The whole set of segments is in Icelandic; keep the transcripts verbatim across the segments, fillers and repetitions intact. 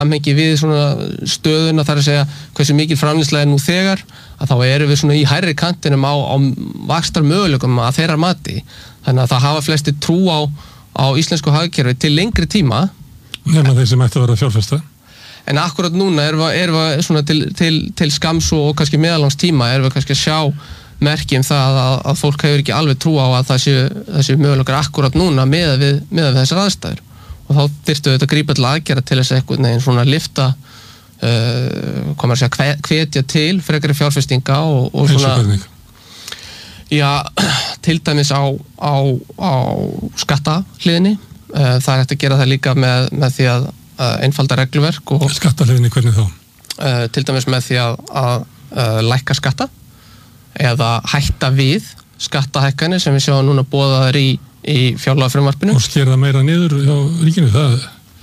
samhengi við svona stöðuna þar að segja hversu mikil framleiðsla er nú þegar að þá erum við svona í hærri kantinum á, á vaxtar möguleikum að þeirra mati þannig að það hafa flesti trú á, á íslensku hagkerfi til lengri tíma nema þeir sem ætti að vera fjárfesta en akkurat núna erum við, erum við svona til, til, til skams og kannski meðalangs tíma erum við kannski að sjá merkjum það að, að fólk hefur ekki alveg trú á að það séu, það séu möguleikar akkurat núna með við, með við þessar aðstæður og þá þyrftu þetta að grípa til aðgerða til þess að eitthvað neginn svona lifta uh, komar að segja hvetja til frekari fjárfestinga og, og svona já, til dæmis á, á, á skattahliðinni uh, það er hægt að gera það líka með, með því að uh, einfalda regluverk og skattahliðinni, hvernig þá? Uh, til dæmis með því að, að uh, lækka skatta eða hætta við skattahækkanir sem við sjáum núna boðaðar í í fjárlagafrumvarpinu. Og skera meira niður hjá ríkinu, það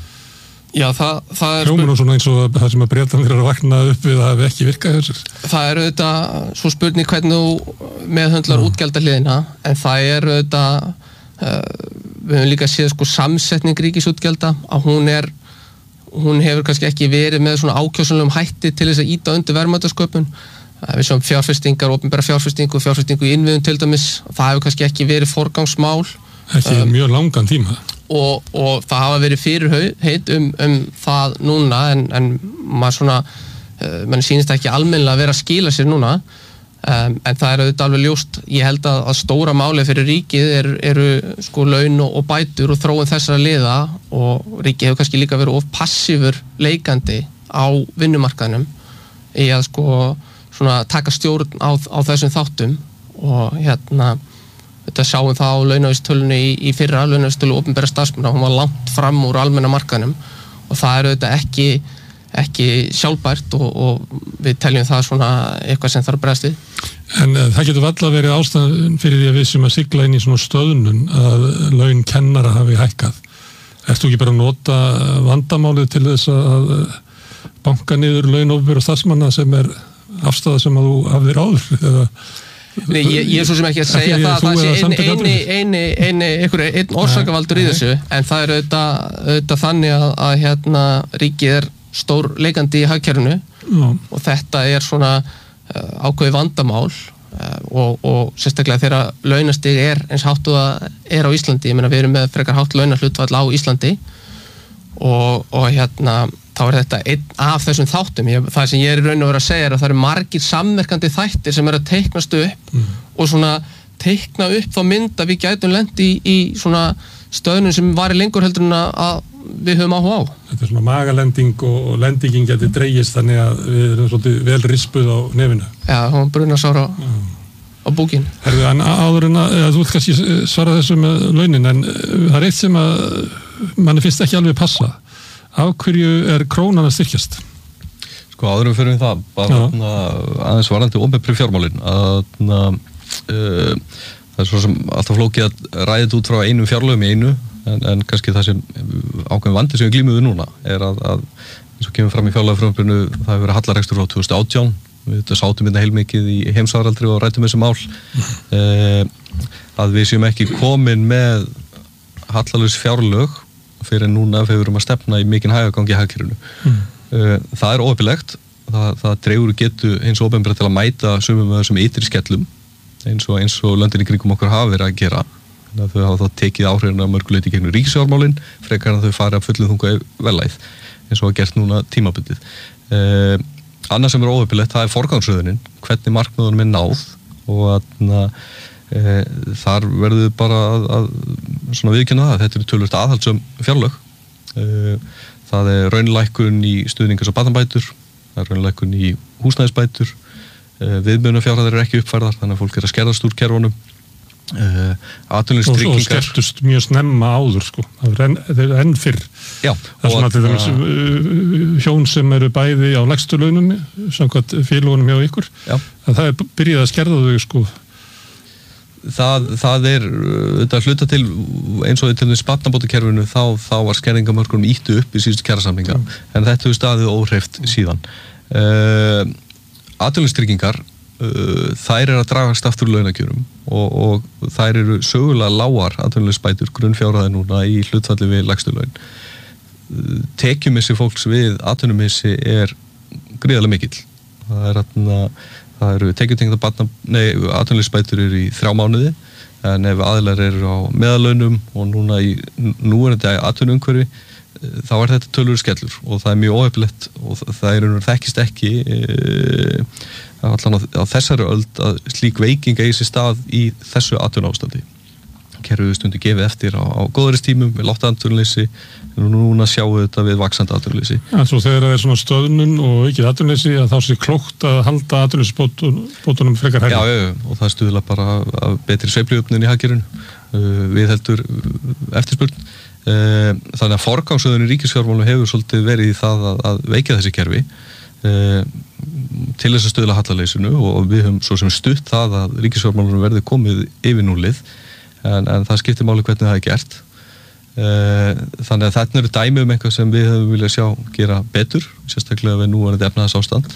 Já, það, það er hljómar nú svona eins og það sem að Bretarnir eru að vakna upp við að hafi ekki virkað þessir. Það er auðvitað svo spurning hvernig þú meðhöndlar útgjaldahliðina, en það er auðvitað uh, við höfum líka séð sko samsetning ríkisútgjalda að hún er hún hefur kannski ekki verið með svona ákjósanlegum hætti til þess að ýta undir verðmætasköpun. Við sjáum fjárfestingar, opinbera fjárfestingu, fjárfestingu í innviðum til dæmis, það hefur kannski ekki verið forgangsmál. Ekki um, mjög langan tíma. Og, og það hafa verið fyrirheit um, um það núna, en, en maður svona, uh, mann sýnist ekki almennilega að vera að skila sér núna, um, en það er auðvitað alveg ljóst, ég held að, að stóra málið fyrir ríkið er, eru sko laun og, og bætur og þróun þessara liða og ríkið hefur kannski líka verið of passífur leikandi á vinnumarkaðnum í að sko svona taka stjórn á, á þessum þáttum og hérna þetta sjáum það á launavísitölunni í, í fyrra launavísitölu opinbera starfsmanna, hún var langt fram úr almenna markaðnum og það er auðvitað ekki, ekki sjálfbært og, og við teljum það svona eitthvað sem þarf að bregðast við. En uh, það getur valla verið ástæðan fyrir því að við sem að sigla inn í svona stöðnun að laun kennara hafi hækkað. Ertu ekki bara að nota vandamálið til þess að banka niður laun opinbera starfsmanna sem er afstæða sem að þú hafðir áður eða Nei, ég, ég er svo sem ekki að segja það að það sé eini, eini, eini, eini, einhver, einn orsakavaldur í þessu, en það er auðvitað, auðvitað þannig að, að hérna ríkið er stór leikandi í hagkerfinu og þetta er svona uh, ákveðið vandamál uh, og, og sérstaklega þegar launastig er eins hátt og það er á Íslandi, ég meina við erum með frekar hátt launahlutfall á Íslandi og, og hérna þá er þetta einn af þessum þáttum. Ég, það sem ég er í raun og vera að segja er að það eru margir samverkandi þættir sem er að teiknast upp mm. og svona teikna upp þá mynd að við gætum lent í, í svona stöðnum sem var í lengur heldur en að við höfum áhuga á. Þetta er svona magalending og lendingin getur dreigist þannig að við erum svolítið vel rispuð á nefinu. Já, hún brunasára á, á búkin. Herðu, en áður en að, að þú vilt kannski svara þessu með launin, en það er eitt sem að manni finnst ekki alveg passa. Af hverju er krónan að styrkjast? Sko áðurum fyrir við það, bara na, aðeins varandi opinberu fjármálin, að na, uh, það er svo sem alltaf flókið að ræðið út frá einum fjárlögum í einu, en, en kannski það sem ákveðin vandi sem við glímum við núna er að, að eins og kemur fram í fjárlagafrumvarpinu, það hefur verið hallarekstur frá tvö þúsund og átján, við sátum hérna heilmikið í heimsfaraldri og ræddum þessi mál, uh, að við séum ekki komin með hallarlaus fjárlög fyrir núna þegar við erum að stefna í mikinn hægagangi í hagkerfinu. Mm. Það er óheppilegt, það, það dregur getu hins opinbera til að mæta sumum með þessum ytri skellum eins og, eins og löndin í kringum okkur hafa verið að gera. Þannig að þau hafa þá tekið áhrifin að mörguleiti gegnum ríkisfjármálin frekar en þau fari að fullu þunga velæð eins og að gert núna tímabundið. Eh, annað sem er óheppilegt, það er forgangsröðunin, hvernig markmiðunum er náð og að E, þar verður bara að, að svona viðurkenna það, þetta er töluvert aðhaldssöm fjárlög, e, það er raunlækkun í stuðningas- og barnabætur, það er raunlækkun í húsnæðisbætur, e, viðmiðunarfjárhæðir eru ekki uppfærðar þannig að fólk er að skerðast úr kerfunum, e, atvinnuleysistryggingar og skertust mjög snemma áður sko, það er enn, er enn fyrr. Já, það er svona til dæmis uh, hjón sem eru bæði á lægstu launum samkvæmt félagunum hjá ykkur, Já. að það er byrjað að skerða þau sko. Það, það er þetta hluta til eins og til þess barnabótakerfinu þá, þá var skerðingamörkunum ýttu upp í síðustu kjarasamninga mm. en þetta hefur staðið óhreyft síðan. Uh, atvinnuleysistryggingar uh, þær eru að dragast aftur launakjörum og, og þær eru sögulega lágar atvinnuleysisbætur grunnfjárhæðir núna í hlutfalli við lægstu laun. tekjumissi fólks við atvinnumissi er gríðarlega mikill. Það er þarna, það eru tekjutengda barna, nei, atvinnuleysisbætur eru í þrjá mánuði, en ef aðilar eru á meðalaunum og núna í núverandi atvinnuumhverfi, þá er þetta tölur skellur og það er mjög óheppilegt og það er einhvern þekkist ekki e, allan á, á þessari öld að slík veiking eigi sér stað í þessu atvinnuástandi. Kerfið stundu gefið eftir á, á góðaristímum við lágt atvinnuleysi en núna sjáum við þetta við vaxandi atvinnuleysi. Ja, svo þegar það er svona stöðnun og ekki atvinnuleysi að þá sé klókt að halda atvinnuleysisbótunum frekar hærri. Já, já, og það stuðla bara að betri sveiflujöfnun í hagkerfinu, uh, við heldur eftirspurn. Uh, þannig að forgangsröðun í ríkisfjármálum hefur svolítið verið í það að, að veikja þessi kerfi uh, til þess að stuðla hallaleysinu og við höfum svo sem stutt það að ríkisfjármálum verði komið yfir núllið. En, en það skiptir máli hvernig það er gert. Þannig að þetta eru dæmi um eitthvað sem við höfum viljað sjá gera betur, sérstaklega við núverandi efnahagsástand.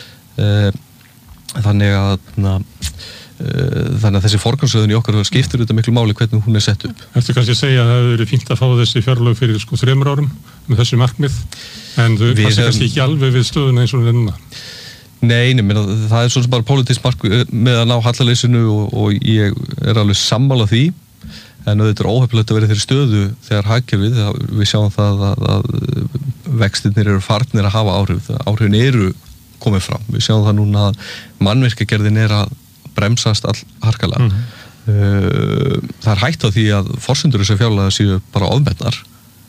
Þannig að, þannig að þessi forgangsröðun í okkar skiptir þetta miklu máli hvernig hún er sett upp. Ertu kannski að segja að það hefur verið fínt að fá þessi fjárlög fyrir sko þremur árum með þessu markmið, en þau passir kannski ekki alveg við stöðuna eins og hún er núna? Nei, nefnir, það er svona bara pólitískt markmið með að ná hallaleysinu og, og ég er alveg sammála því en þetta er óheppilegt að vera þeirri stöðu þegar hagkerfið, við sjáum það að, að vextirnir eru farnir að hafa áhrif, áhrifin eru komið fram, við sjáum það núna að mannvirkjagerðin er að bremsast all harkalega. Mm-hmm. Það er hægt á því að forsendur þessi fjárlaga séu bara ofmetnar.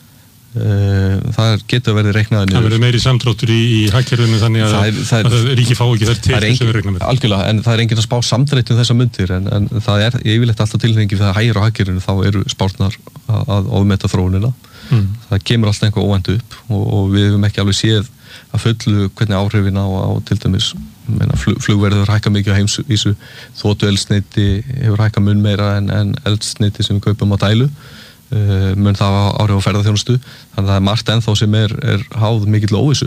Það getur verið reiknaði niður. Það verður meiri samdráttur í, í hagkerfinu þannig að, það er, það er, að það ríki fá ekki þær tekjur sem við reikna með. Algjörlega, en það er enginn að spá samdrættum þessa mundir en, en það er yfirleitt alltaf tilhengi við það hægir á hagkerfinu þá eru spárnar að, að ofmeta þróunina. Mm. Það kemur alltaf einhver óvænt upp og, og við hefum ekki alveg séð að fullu hvernig áhrifin á, á til dæmis flug, flugverður hækka mikið á heimsvísu, þotu eldsneyti hefur hækka mun meira en, en eldsneyti sem við kaupum á dælu. Uh, mun það áhrif á ferðarþjónustu þannig að það er margt ennþá sem er, er háð mikill óvissu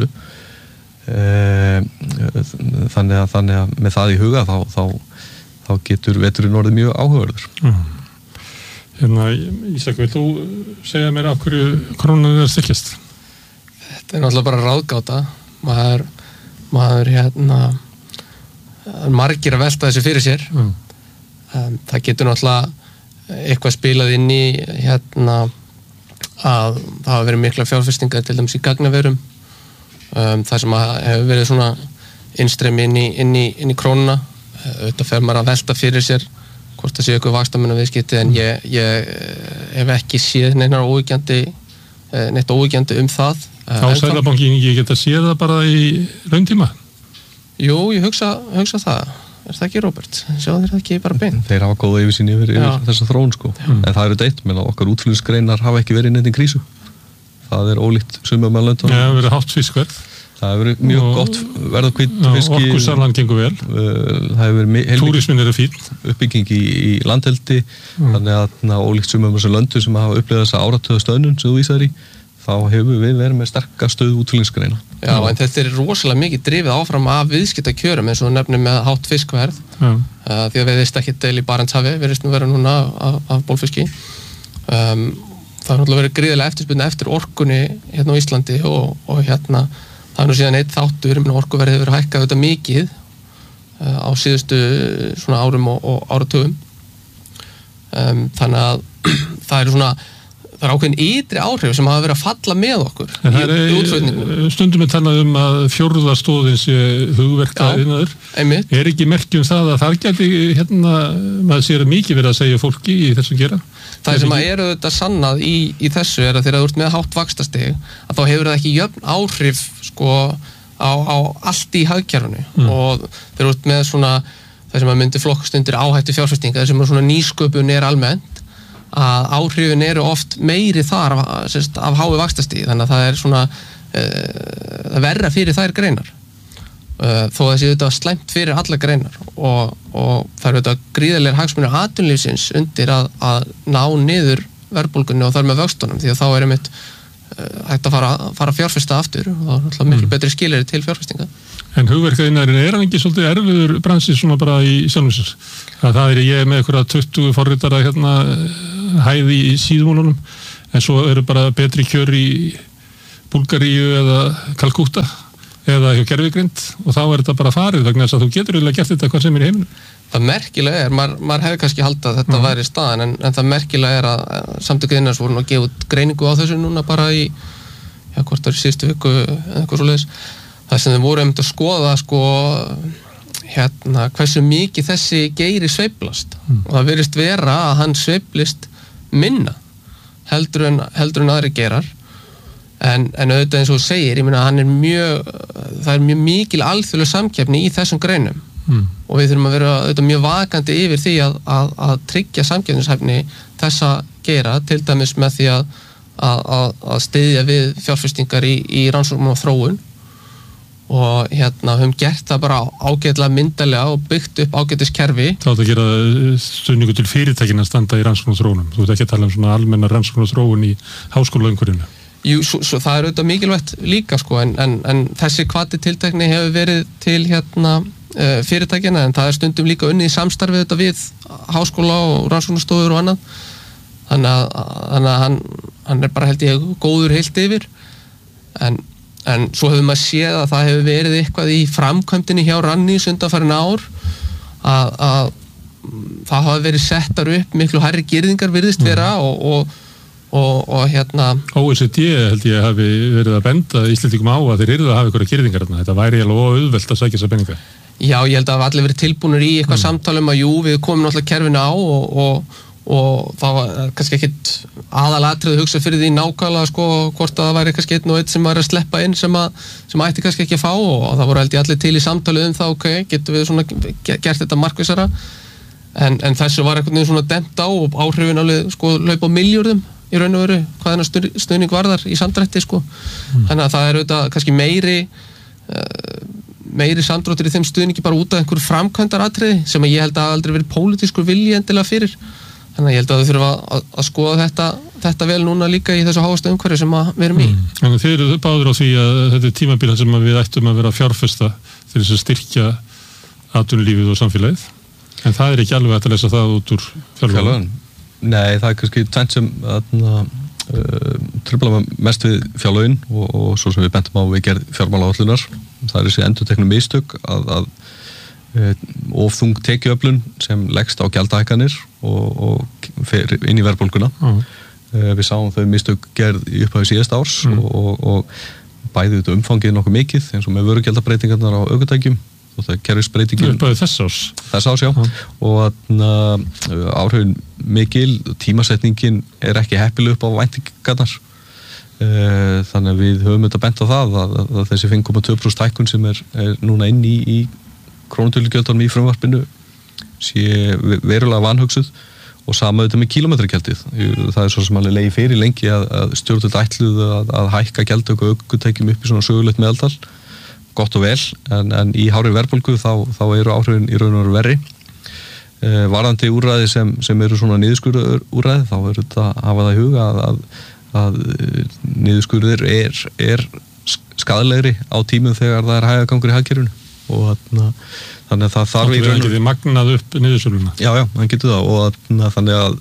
uh, þannig, að, þannig að með það í huga þá, þá, þá getur veturinn orðið mjög áhugaverður. Mm. Hérna, Ísak, vil þú segja mér af hverju krónan er styrkjast? Þetta er náttúrulega bara ráðgáta maður, maður hérna margir að velta þessu fyrir sér. Mm. um, það getur náttúrulega eitthvað spilað inn í hérna að það hafa verið mikla fjárfestingar til dæmis í gagnaverum um, það sem hefur verið svona innstreymi inn í, inn í, inn í krónuna auðvitað fer maður að velta fyrir sér hvort það sé eitthvað vaxtamunna viðskipti en ég, ég hef ekki séð neinar óyggjandi neitt óyggjandi um það. Þá Seðlabankinn ekki geta séð það bara í rauntíma? Jú, ég hugsa, hugsa það. Er það ekki, Róbert? Sjáðu þér það ekki bara beint? Þeir hafa góða yfirsýn yfir, yfir þessa þróun sko. Mm. En það eru deitt, menn að okkar útflutningsgreinar hafa ekki verið í neitt krísu. Það er ólíkt sumum með löndunum. Já, það hefur verið hátt fiskverð. Það hefur verið mjög og, gott verð á hvítt fiski. Orkusalan gengur vel. Það hefur verið túrismin eru fín. Uppbygging í, í landheldi, mm. þannig að na, ólíkt sumum með þessu löndu sem hafa upplifað þessa áratöða stöðnun sem þú vísar í, þá hefur við verið með sterka stöðu útflutningsgreina. Já, en þetta er rosalega mikið drifið áfram af viðskiptakjörum eins og nefnum með hátt fiskverð uh, því að við veist ekki deil í Barentshafi við veist nú vera núna af, af bólfiski um, það er náttúrulega verið gríðilega eftirspurn eftir orkunni hérna á Íslandi og, og hérna það er nú síðan eitt þáttur um orkuverðið hefur hækkað þetta mikið uh, á síðustu svona árum og, og áratugum um, þannig að það er svona það er ákveðin ytri áhrif sem hafa verið að falla með okkur en í, í útflutningunum. Stundum er talað um að fjórða stóðin sé hugverka innaður. Er ekki merkjum það að þar geti hérna, maður sér að mikið verið að segja fólki í þessum gera? Það er sem að eru þetta sannað í, í þessu er að þegar þú ert með hátt vaxtastig að þá hefur það ekki jöfn áhrif sko á, á allt í hagkerfinu mm. og þegar þú ert með svona það sem að myndi flokkast undir áhættu fjárfestinga sem er svona nýsköpun er almennt að áhrifin eru oft meiri þar af, sérst, af hái vaxtastíð þannig að það er svona uh, verra fyrir þær greinar uh, þó að þessi auðvitað slæmt fyrir alla greinar og, og það eru auðvitað gríðarlegir hagsmunir atvinnulífsins undir að, að ná niður verðbólgunni og þar með vöxtunum því að þá er einmitt uh, hægt að fara, fara fjárfesta aftur og það er náttúrulega miklu betri skilyrði til fjárfestinga. En hugverkaðinarinn er hann ekki svolítið erfiður bransi svona bara í sjálfum sér? Það er ég með einhverja tuttugu forritara hérna hæði í síðmúlunum en svo eru bara betri kjör í Búlgaríu eða Kalkúta eða hjá gervigrind og þá er þetta bara farið vegna þess að þú getur eiginlega gert þetta hvað sem er í heiminum. Það merkilega er, maður, maður hefði kannski haldið að þetta mm. væri staðan en, en það merkilega er að Samtök iðnaðarins voru að gefa út greiningu á þessu núna bara í, já, hvort það er síðustu viku eða eitthvað svoleiðis. Það sem þeir voru einmitt að skoða, sko, hérna, hversu mikið þessi geiri sveiflast mm. og það virðist vera að hann sveiflist minna heldur en, heldur en aðri geirar. En, en auðvitað eins og þú segir, ég meina, hann er mjög, það er mjög mikil alþjóðleg samkeppni í þessum greinum. Mm. Og við þurfum að vera auðvitað mjög vakandi yfir því að, að, að tryggja samkeppnishæfni þessa geira, til dæmis með því að, að, að styðja við fjárfestingar í, í rannsóknum og þróun og hérna höfum gert það bara ágætlega myndarlega og byggt upp ágætiskerfi. Það átt að gera stuðningu til fyrirtækin að standa í rannsóknum og þróunum. Þú ert ekki að tala um svona almenna rannsóknum og þróun í háskólaumhverfinu. Jú, svo, svo það er auðvitað mikilvægt líka sko, en, en, en þessi hvati tiltekni hefur verið til hérna fyrirtækina en það er stundum líka unnið í samstarfið þetta við háskóla og rannsóknarstofur og annað þannig að, þannig að hann, hann er bara held ég góður heilt yfir en, en svo hefur maður séð að það hefur verið eitthvað í framkvæmdinni hjá Rannís undanfarin ár að, að það hafa verið settar upp miklu hærri girðingar virðist vera og, og, og, og hérna O E C D held ég hafi verið að benda Íslendingum á að þeir yrðu að hafa einhverja girðingar þetta væri alveg auðvelt að sækja þessa peninga. Já, ég held að það hafa allir verið tilbúnir í eitthvað mm. samtalum að jú, við komum náttúrulega kerfinu á og, og, og það var kannski ekkit aðalatrið að hugsa fyrir því nákvæmlega sko hvort að það væri kannski einn og einn sem var að sleppa inn sem að, sem að ætti kannski ekki að fá og það voru held ég allir til í samtalið um það, ok, getum við svona gert þetta markvissara en, en þessu var einhvern veginn svona dempt á og áhrifin alveg sko laup á milljörðum í raun og veru hvað hennar stuðning varðar í samdrætti sko mm. þannig að það er auðvitað kannski meiri uh, meiri samdráttur í þeim stuðningi bara út af einhverju framkvæmdaratriði sem ég held að aldrei verið pólitískur vilji endilega fyrir þannig að ég held að þau þurfa að, að skoða þetta, þetta vel núna líka í þessu háastu umhverfi sem að við erum í. Mm. En þeir eru báður á því að þetta er tímabíla sem við ættum að vera fjárfesta til þess að styrkja atvinnulífið og samfélagið en það er ekki alveg hægt að lesa það út úr fjárlögum. Nei, það er kannski tvennt sem uh, trufla mest við fjárlögin og, og svo sem við bentum á við gerð fjármálaáætlunar það er þessi endurteknu mistök að, að uh, of þung tekjuöflun sem leggst á gjaldahækkanir og, og fer inn í verðbólguna. Uh. Uh, við sáum þau mistök gerð í upphafi síðasta árs mm. og, og, og bæði þetta umfangið nokkuð mikið eins og með vörugjaldabreitingarnar á ökutækjum og það er kerfisbreytingin upphafi þess árs þess árs, já uh. og uh, áhrifin mikil tímasetningin er ekki heppileg upp á væntingarnar uh, þannig að við höfum þetta bent á það að, að, að þessi fimm komma tvö prósent hækkun sem er, er núna inn í, í krónutölugjöldunum í frumvarpinu sé verulega vanhugsuð og sama auðvitað með kílómetragjaldið það er svo sem alveg leiði fyrir lengi að, að stjórnvöld ætluðu að, að hækka gjaldtöku og ökutækjum upp í svona sögulegt meðaltal gott og vel, en, en í hárri verðbólgu þá, þá eru áhrifin í raun og veru verri. E, varðandi úrræði sem, sem eru svona niðurskurður úrræði, þá er þetta að hafa það í huga að, að, að niðurskurður er, er skaðlegri á tímum þegar það er hægagangur í hagkerfinu og að, þannig að það þarf í raun og veru magnað upp niðurskurðuna. Já, já, hann getur það og að, þannig að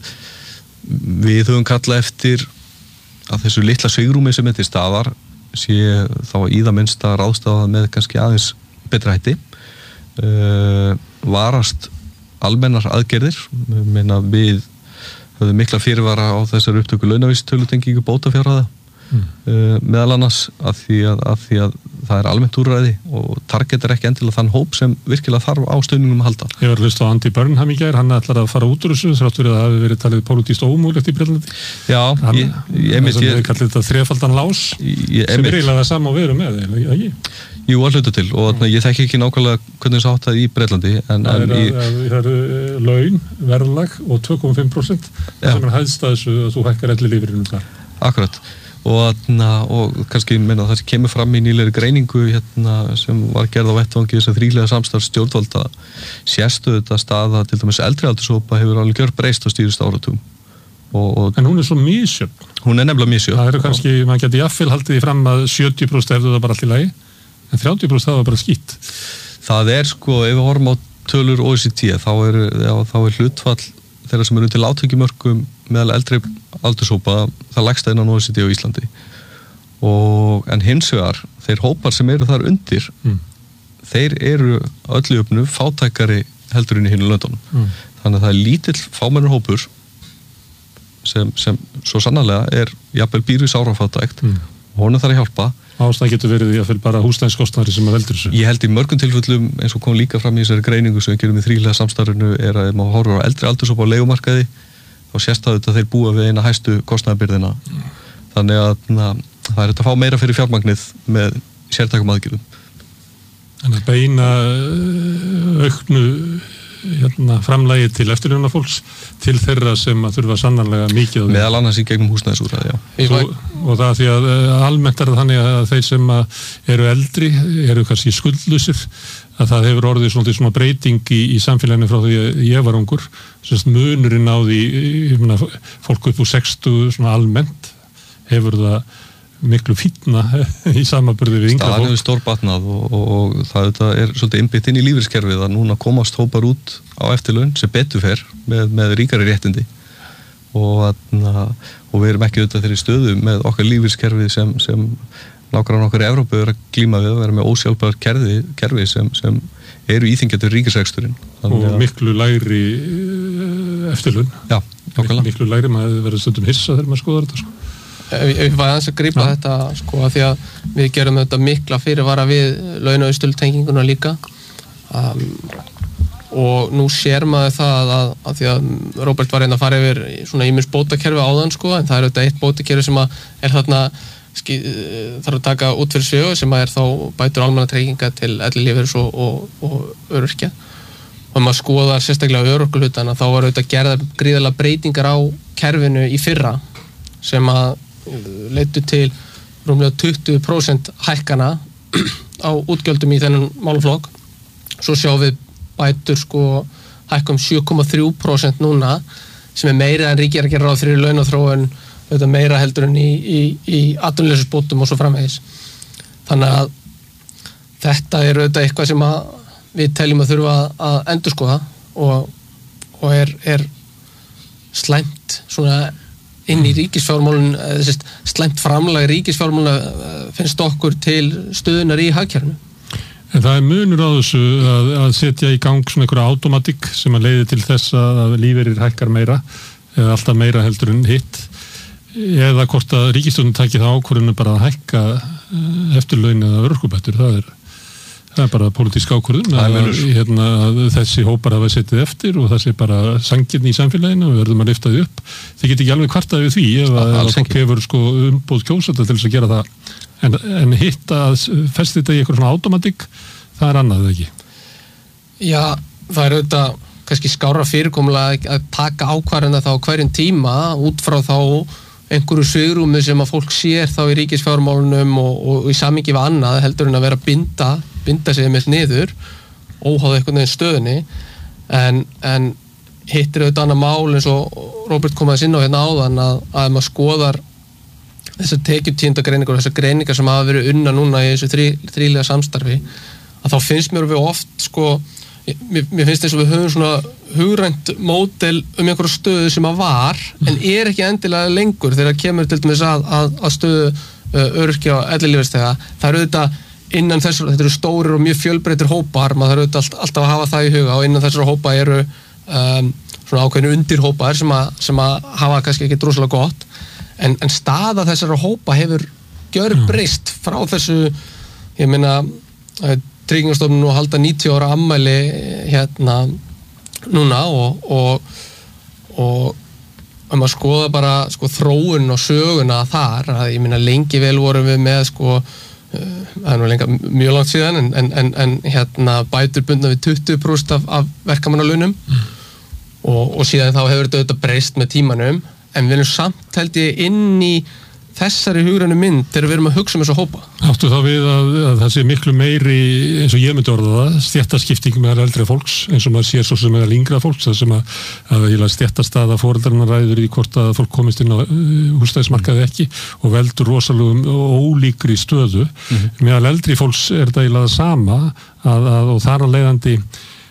við höfum kallað eftir að þessu litla svigrúmi sem er til staðar sé þá í það minnst að ráðstafa með kannski aðeins betra hætti uh, varast almennar aðgerðir meina við höfum mikla fyrirvara á þessar upptöku launavísitölutengingu bótafjárhæða mm. uh, meðal annars að því að, að því að það er almennt úrræði og targetar ekki endilega þann hóp sem virkilega þarf á stuðningum að halda. Ég var að hlusta á Andy Burnham í gær, hann ætlar að fara út úr þessu þrátt fyrir að það hafi verið talið pólitískt ómögulegt í Bretlandi. Já, hann, ég, ég einmitt ég... ég kallir þetta þrefaldan lás ég, sem er eiginlega það sama og við erum með, eða ekki? Jú, að hluta til og mm. ég þekki ekki nákvæmlega hvernig það átt það í Bretlandi en, það en er, í... að, það er laun, verðlag og tvö komma fimm prósent sem er hæðst að þessu að þú hækkar ellilífeyrinum þar. Akkurat. Og, og kannski meina, það sem kemur fram í nýlegri greiningu hérna, sem var gerð á vettvangi þess að þrílega samstarf stjórnvalda sérstu þetta staða til dæmis eldri aldurshópa hefur alveg gjör breyst á stýrist áratugum og, en hún er svo misjöfn hún er nefnilega misjöfn það eru kannski, maður geti jafnvel haldið því fram að sjötíu prósent eftir það bara allt í lagi en þrjátíu prósent það var bara skýtt það er sko, ef við horfum á tölur O E C D þá er, já, þá er hlutfall þeirra sem eru undir lágtekjumörkum meðal eldri aldurshópa það leggst innan O E C D á Íslandi og, og kannski menna það sem kemur fram í nýlegri greiningu hérna, sem var gerð á vettvangi þess að þrílega samstarf stjórnvalda sérstu þetta staða til dæmis eldri aldurshópa hefur alveg gjör breyst á stýrist áratugum og, og það er sko, ef við horfum á tölur O E C D þá er, já, þá er hlutfall þeirra sem eru undir lágtekjumörkum meðal eldri aldurshópa það leggst innan O E C D á Íslandi og, en hins vegar þeir hópar sem eru þar undir mm. þeir eru öllu jöfnu fátækari heldur inn í hinu löndunum mm. þannig að það er lítill fámennur hópur sem, sem svo sannarlega er jafnvel býr við sárafátækt mm. og honum þarf að hjálpa. Ástæða getur verið því að fyrir bara húsnæðiskostnaðir sem að veldur þessu. Ég held í mörgum tilfellum eins og kom líka fram í þessari greiningu sem við gerum í þríhliða samstarfinu er að ef maður horfir á eldri aldurshópa á leigumarkaði þá sést það að þeir búa við eina hæstu kostnaðarbyrðina mm. þannig að na, það er þetta að fá meira fyrir fjármagnið með sértækum aðgerðum. Þannig að beina auknu hérna, framlagi til eftirlaunafólks til þeirra sem að þurfa sannarlega mikið meðal annars í gegnum húsnæðisúrræði, já. Svo, og það því að almennt er það þannig að þeir sem eru eldri eru kannski skuldlausir að það hefur orðið svona, svona breyting í, í samfélaginu frá því að ég var ungur semst munurinn á því mena, fólk upp úr sextugu svona almennt hefur það miklu fínna í samanburði við yngra fólk. Staðan hefur stórbatnað og, og, og það er svolítið innbyggt inn í lífeyriskerfið að núna komast hópar út á eftirlaun sem betur fer með, með ríkari réttindi og, að, og við erum ekki auðvitað þeirri stöðu með okkar lífeyriskerfið sem, sem nákvæmlega okkar í Evrópu er að glíma við að vera með ósjálfbæðar kerfi, kerfi sem, sem eru íþingjatur ríkisreksturinn. Og miklu lægri eftirlaun. Já, nákvæmlega. Miklu lægri, maður verður stundum hissa þegar maður skoðar þetta sko. Ef ég var aðeins að grípa ja. þetta sko að því að við gerum þetta mikla fyrirvara við launauðstöltenginguna líka um, og nú sér maður það að, að því að Róbert var reyna að fara yfir svona ýmis bótakerfi áðan sko en það er auðvitað eitt bótakerfi sem að er þarna ski, þarf að taka út fyrir sögu sem að er þá bætur almannatrygginga til ellilífeyris og, og, og öryrkja og ef maður skoðar sérstaklega örorkuhlutana þá var auðvitað gerðar gríðarlega breytingar á kerfinu í fyrra sem að leiddu til rúmlega tuttugu prósent hækkana á útgjöldum í þennan málaflokk. Svo sjáum við bætur sko hækkum sjö komma þrjú prósent núna sem er meira en ríkið er að gera ráð fyrir launaþróun, auðvitað meira heldur en í, í, í atvinnuleysisbótum og svo framvegis. Þannig að þetta er auðvitað eitthvað sem að við teljum að þurfa að endurskoða og, og er, er slæmt svona inn í ríkisfjármálun, slæmt framlag ríkisfjármálun finnst okkur til stöðunar í hagkerfinu. En það er munur á þessu að, að setja í gang svona einhverja automatík sem að leiði til þess að lífeyrir hækkar meira eða alltaf meira heldur en hitt eða hvort að ríkisstjórnin taki það ákvörðinu bara að hækka eftirlaun eða örorkubætur, það er það er bara pólitísk ákvörðun að, hérna, að þessi hópar hafa setið eftir og það sé bara sanngirni í samfélaginu og við verðum að lyfta því upp. Þið get ekki alveg kvartað við því ef að, að fólk hefur sko umboð kjósenda til þess að gera það en, en hitt að festi þetta í eitthvað svona automatík, það er annað ekki. Já, það er auðvitað kannski skára fyrirkomulega að taka ákvarðina þá hverjum tíma út frá þá einhverju svigrúmi sem að fólk sér þá í ríkisfjármálunum og, og, og í samhengi við annað heldur en að vera að binda binda sig með niður óháð einhvern veginn stöðunni en, en hittir auðvitað annað mál eins og Róbert kom aðeins inn á hérna áðan að, að maður skoðar þessar tekjutíundagreiningar og þessar greiningar sem hafa verið unna núna í þessu þrí, þríliða samstarfi að þá finnst mér við oft sko, mér, mér finnst þess að við höfum svona hugrænt módel um einhverju stöðu sem að var en er ekki endilega lengur þegar kemur til dæmis að, að, að stöðu uh, öryrkja og ellilífeyrisþega. Það er auðvitað innan þessar, þetta eru stórir og mjög fjölbreyttir hópar, maður þarf auðvitað alltaf að hafa það í huga og innan þessar hópa eru um, svona ákveðinu undirhópar sem að, sem að hafa kannski ekki rosalega gott en, en staða þessara hópa hefur gjörbreyst frá þessu, ég meina Tryggingastofnun og halda níutíu ára afmæli hérna núna og og, og um að skoða bara sko þróun og söguna þar, að ég meina lengi vel vorum við með sko það er nú lenga mjög langt síðan en, en, en, en hérna bætur bundna við tuttugu prósent af, af verkamannalaunum mm. og, og síðan þá hefur þetta breyst með tímanum en við erum samt held ég inn í þessari hugrænu mynd þegar við erum að hugsa um þessu hópa. Áttu þá við að, að það sé miklu meiri eins og ég myndi orða það, stéttaskipting með eldri fólks eins og maður sér svo sem er yngra fólks það sem að, að stéttastaða foreldrarna ræður í hvort að fólk komist inn á uh, húsnæðismarkaði ekki og veldur rosalegum og ólíkri stöðu. Mm-hmm. Meðal eldri fólks er það eiginlega það sama að, að, og þar að leiðandi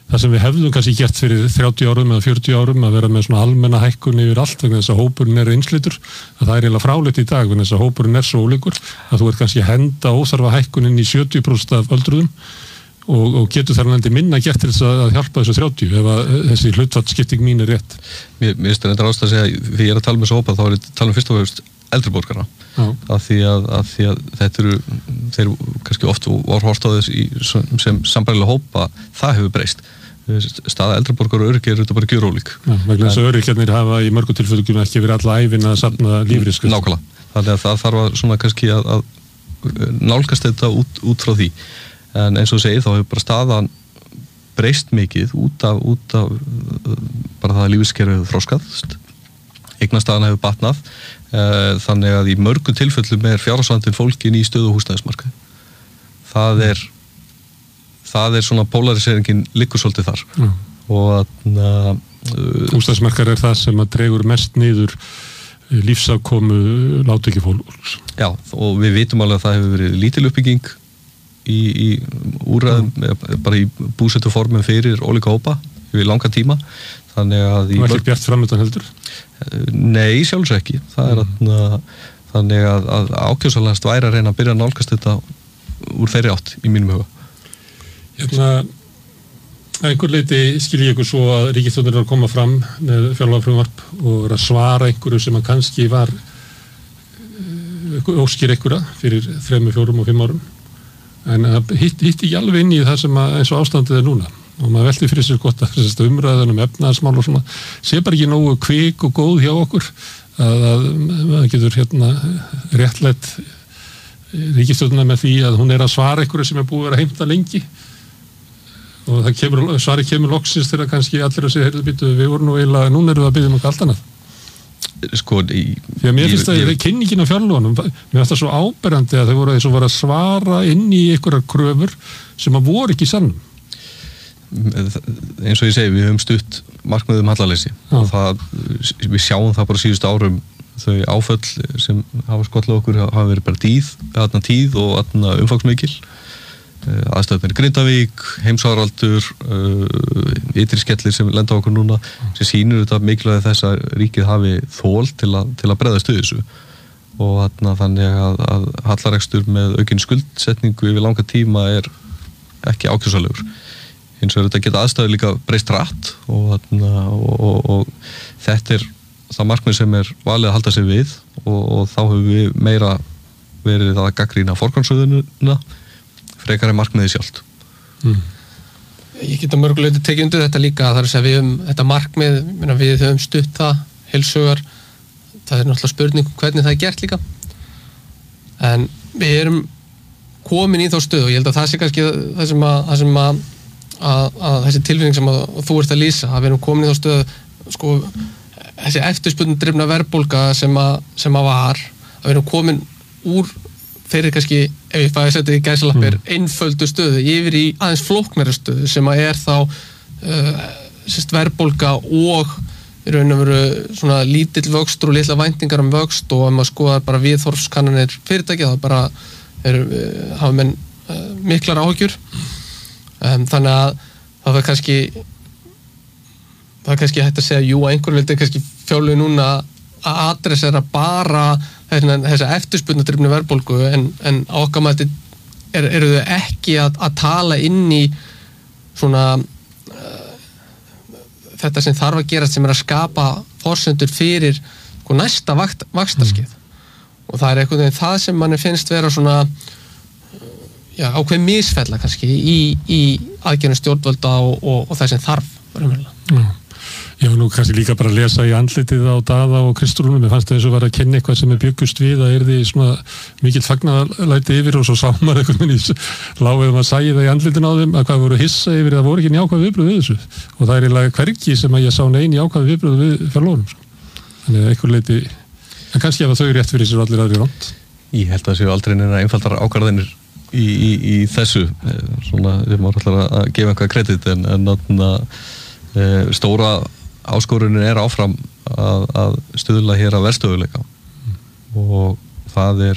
það sem við hefðum kannski gert fyrir þrjátíu árum eða fjörutíu árum að vera með svona almenna hækkun yfir allt vegna þess að hópurinn er einslitur, að það er eiginlega fráleitt í dag vegna þess að hópurinn er svo ólíkur að þú ert kannski að henda óþarfa hækkun inn í sjötíu prósent af öldruðum og, og getur þar nændi minna gert til þess að hjálpa þessu þrjátíu ef að þessi hlutfallsskipting mín er rétt. Mér finnst þetta ást að segja, því ég er að tala með þessu hópa þá er ég að tala um fyrst og fremst eldri borgara af því að, að því að þetta eru þeir kannski oft var horft á þess í, sem sambærilega hópa, það hefur breyst. Staða eldri borgara og öryrkja er þetta bara gjörólík. Já, vegna þess að öryrkjarnir hafa í mörgum tilfellum ekki verið alla ævin að safna lífeyrisgreiðslum. Nákvæmlega. Þannig að það þarf að svona kannski að, að nálgast þetta út, út frá því. En eins og þú segir þá hefur bara staðan breyst mikið út af, út af bara það að lífeyriskerfið hefur þroskast. Eignastaðan hefur batnað, þannig að í mörgum tilfellum er fjárhagsvandinn fólkin í stöðu húsnæðismarkaði. Það er það er svona polarisering liggur svolítið þar. Mm. Og að uh, húsnæðismarkaður er það sem að dregur mest niður lífsafkomu lágtekjufólks. Já, og við vitum alveg að það hefur verið lítil uppbygging í, í úrræðum, mm. bara í búsetuformum fyrir ólíka hópa yfir langa tíma. Þannig að og ekki bjart framöndan heldur? Nei, sjálfs ekki. Það er mm. að, þannig að, að ákjósanlegast væri að reyna að byrja að nálgast þetta úr þeirri átt í mínum huga. Hérna, einhver leiti skil ég ykkur svo að ríkisstjórnin er að koma fram með fjárlagafrumvarp og er að svara einhverju sem að kannski var óskir einhverja fyrir þremur, fjórum og fimm árum en það hitt, hitt ekki alveg inn í það sem að, eins og ástandið er núna og maður velti fyrir sér gott að umræðan um efnahagsmál og svona sé bara ekki nógu kvik og góð hjá okkur að, að maður getur hérna réttlætt ríkisstjórnina með því að hún er að svara einhverju sem er búið að vera heimta lengi og það kemur, svari kemur loksins þegar kannski allir að segja, heyrðu býtu, við vorum nú eiginlega, núna erum við að byggja um eitthvað allt annað. Sko, í... Því að mér finnst það, kynningin á fjárlögunum, mér finnst það svo áberandi að þau voru eins og var að svara inn í einhverjar kröfur sem að voru ekki sannum. Eins og ég segi, við höfum stutt markmiðum hallaleysi og það, við sjáum það bara síðust árum þau áföll sem hafa skollað okkur hafa verið bara tíð, aðna tíð og aðna umfangsmikil. Aðstöðnir Grindavík, heimsfaraldur, uh, ytri skellir sem lenda okkur núna, sem sýnir þetta mikilvægi þess að ríkið hafi þól til að, til að bregðast við þessu og þarna, þannig að, að hallarekstur með aukin skuldsetningu yfir langa tíma er ekki ákjósalegur. Hins vegar þetta geta aðstæður líka breyst rætt og, þarna, og, og, og þetta er það markmið sem er valið að halda sig við og, og þá hefur við meira verið að gagnrýna forgangsröðunina frekar en markmiði sjálft. Mm. Ég get að mörguleiti tekið undir þetta líka að það er að segja við um þetta markmið, við höfum stutt það, heilsugar, það er náttúrulega spurning hvernig það er gert líka. En við erum komin í þá stöðu og ég held að það sé kannski það sem að, það sem að, að, að þessi tilfinning sem að, þú ert að lýsa, að við erum komin í þá stöðu, sko, þessi eftirspurnadrifna verðbólga sem að, sem að var, að við erum komin úr þeirri kannski, ef ég fæði að setja í gæsalappir, mm. einföldu stöðu yfir í aðeins flóknari stöðu sem að er þá uh, sérst verðbólga og í raun og veru svona lítill vöxtur og litla væntingar um vöxt og ef maður skoðar bara viðhorfskannanir fyrirtækja þá bara er, uh, hafa menn uh, miklar áhyggjur um, þannig að það er kannski það er kannski hægt að segja, jú, einhver vildi kannski fjárlögu núna að adressera bara þessa eftirspurnadrifnu verðbólgu en, en okkar mætti er, eru þau ekki að, að tala inn í svona uh, þetta sem þarf að gera sem er að skapa forsendur fyrir sko, næsta vakt, vaxtarskeið mm. og það er einhvern veginn það sem manni finnst vera svona já, ákveð misfella kannski í, í aðgerðum stjórnvalda og, og, og það sem þarf verðumlega. Mm. Ég var nú kannski líka bara að lesa í andlitið á Daða og Kristrúnum, ég fannst það eins og var að kenna eitthvað sem er byggust við, að er því svona mikill fagnaðarlæti yfir og svo sámar einhvern veginn í lágum að sæja það í andlitin á þeim að hvað voru hissa yfir það voru ekki jákvæð viðbröð við þessu og það er eiginlega hvergi sem að ég sá nein jákvæð viðbröð við fjárlónum sko. Þannig að einhver leiti, en kannski ef þau rétt fyrir sér allir aðri ránt. Ég held að það séu aldrei neina einfaldar ákvarðanir í, í, í þessu, svona við máum alltaf að gefa einhvað kredit en, en náttúrulega e, stóra áskorunin er áfram að, að stuðla hér að verðstöðuleika mm. og það er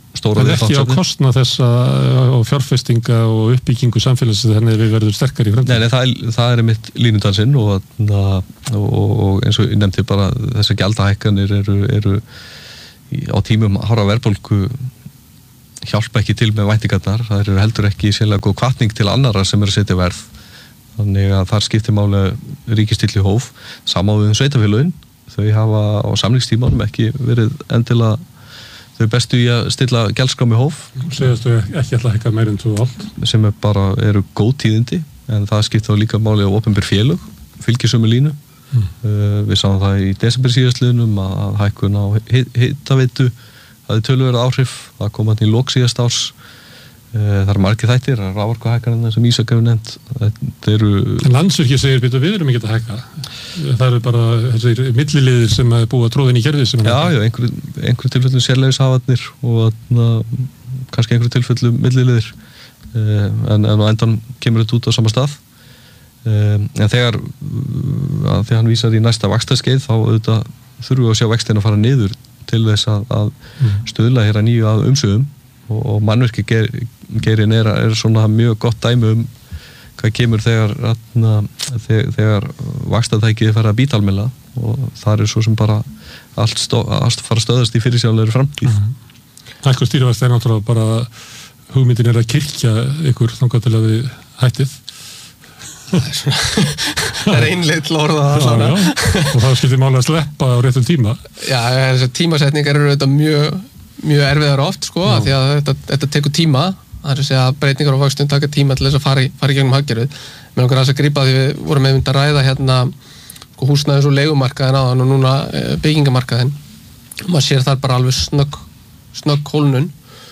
stóra en ekki á kostnað þessa og fjárfestinga og uppbyggingu samfélags þannig að við verðum sterkar í framtíð. Nei, nei, það, það er mitt línudansinn og, og, og eins og ég nefndi bara þessar gjaldahækkanir eru, eru á tímum hárra verðbólgu hjálpa ekki til með væntingarnar, það eru heldur ekki sérlega góð hvatning til annarra sem eru að setja verð, þannig að þar skiptir máli ríkistilli hóf, samáðum sveitafélögin, þau hafa á samningstímanum ekki verið endilega þau bestu í að stilla gjaldskrá með hóf. Segðast þau ekki alltaf hækka meir en tvö áld. Sem er bara, eru góð tíðindi, en það skiptir þá líka máli á opinber félög, fylgisömu línu. Mm. Uh, við sáum það í desember síðastliðnum að hækkun á hitaveitu hafði töluverið áhrif, það kom hann í lok síðast árs. Uh, það eru margir þættir, raforkuhækkanirnar sem Ísak hefur nefnt. Það eru... En Landsvirkjun segir býta við erum ekki að hækka. Það eru bara þessir milliliðir sem er búið að tróða inn í kerfið sem já, já, einhverju einhver tilfellum sérleyfishafarnir og na, kannski einhverju tilfellum milliliðir uh, en, en á endan kemur þetta út á sama stað uh, en þegar að þegar hann vísar í næsta vaxtaskeið þá auðvitað þurfum við að sjá vextina að fara niður til þess að, að mm. stuðla hér að nýju að umsögum og, og mannvirki ger, gerin er, er svona mjög gott dæmi um hvað kemur þegar, atna, þegar, þegar vaxtatækið fara að býta almennilega og það er svo sem bara allt, stó, allt fara að stöðast í fyrirsjáanlegri framtíð. Mm-hmm. Hækkun stýrivexti er náttúrulega bara hugmyndin er að kirkja ykkur þangað til að við hættið. Það er svona, það er einleitt til orða það svona. Já, já, og það skiptir máli að sleppa á réttum tíma. Já, þessar tímasetningar eru þetta mjög, mjög erfiðar oft, sko, já. Því að þetta, þetta tekur tíma. Það er að segja að breytingar á vöxtum taka tíma til þess að fara í, fara í gegnum hagkerfið. Mér langar aðeins að grípa því við vorum með mynd að ræða hérna húsnæðis- og leigumarkaðin áðan og núna byggingamarkaðin. Maður sér þar bara alveg snögg, snögg hólnun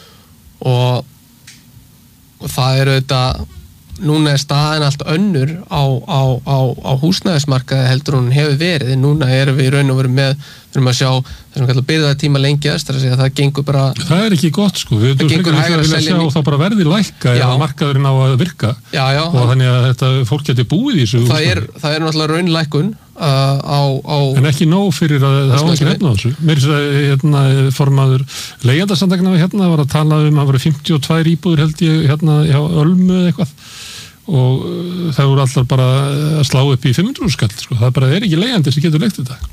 og, og það eru þetta, núna er staðin allt önnur á, á, á, á húsnæðismarkaði heldur hún hefur verið. Núna erum við í raun og veru með, við erum að sjá þessum kallar byrðatíma lengjast, það er að segja að það gengur bara... Það er ekki gott sko, við erum frekar að vilja sjá og þá bara verði lækka ef markaðurinn á að virka já, já, og þannig að þetta fólk getur búið í þessu. Það er, það er náttúrulega raunlækkun uh, á, á... En ekki nóg fyrir að það á ekki nefna á þessu. Mér er það hérna, formaður leigjendasamtakana hérna var að tala um að það voru fimmtíu og tvær íbúðir held ég hérna hjá Ölmu eða eitthvað og það voru allar bara að slá upp í fimm hundruð skall sko. Það bara er ekki leigjandi sem getur leigt þetta.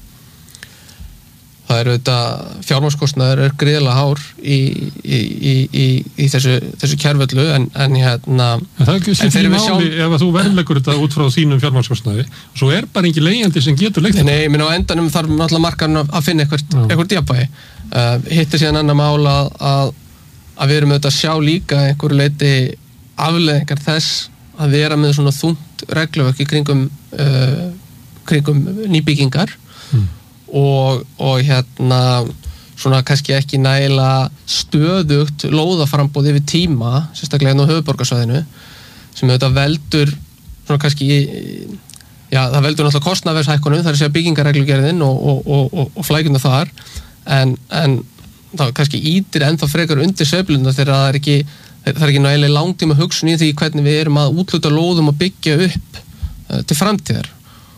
Það eru þetta fjármagnskostnaður er gríðarlega hár í, í, í, í, í þessu, þessu kjærvöldu en, en hérna en það er ekki skiptir máli sjálf... ef að þú verðleggur þetta út frá þínum fjármagnskostnaði og svo er bara ekki leigjandi sem getur leigt þetta. Nei, menn á endanum þarf náttúrulega markaðurinn að finna eitthvað, eitthvað djapvægi. Uh, hittir síðan annar mál að, að, að við erum auðvitað að sjá líka einhverju leiti afleiðingar þess að vera með svona þungt regluverk í kringum, uh, kringum nýbyggingar mm. og, og hérna svona kannski ekki nægilega stöðugt lóðaframbóð yfir tíma, sérstaklega hérna á höfuðborgarsvæðinu sem auðvitað veldur svona kannski já, það veldur náttúrulega kostnaðarverðshækkunum, það er að segja byggingarreglugerðin og, og, og, og, og flækjuna þar en, en það kannski ítir ennþá frekar undir sveifluna þegar það er ekki það er ekki nægilega langtíma hugsun í því hvernig við erum að útluta lóðum og byggja upp uh, til framtíðar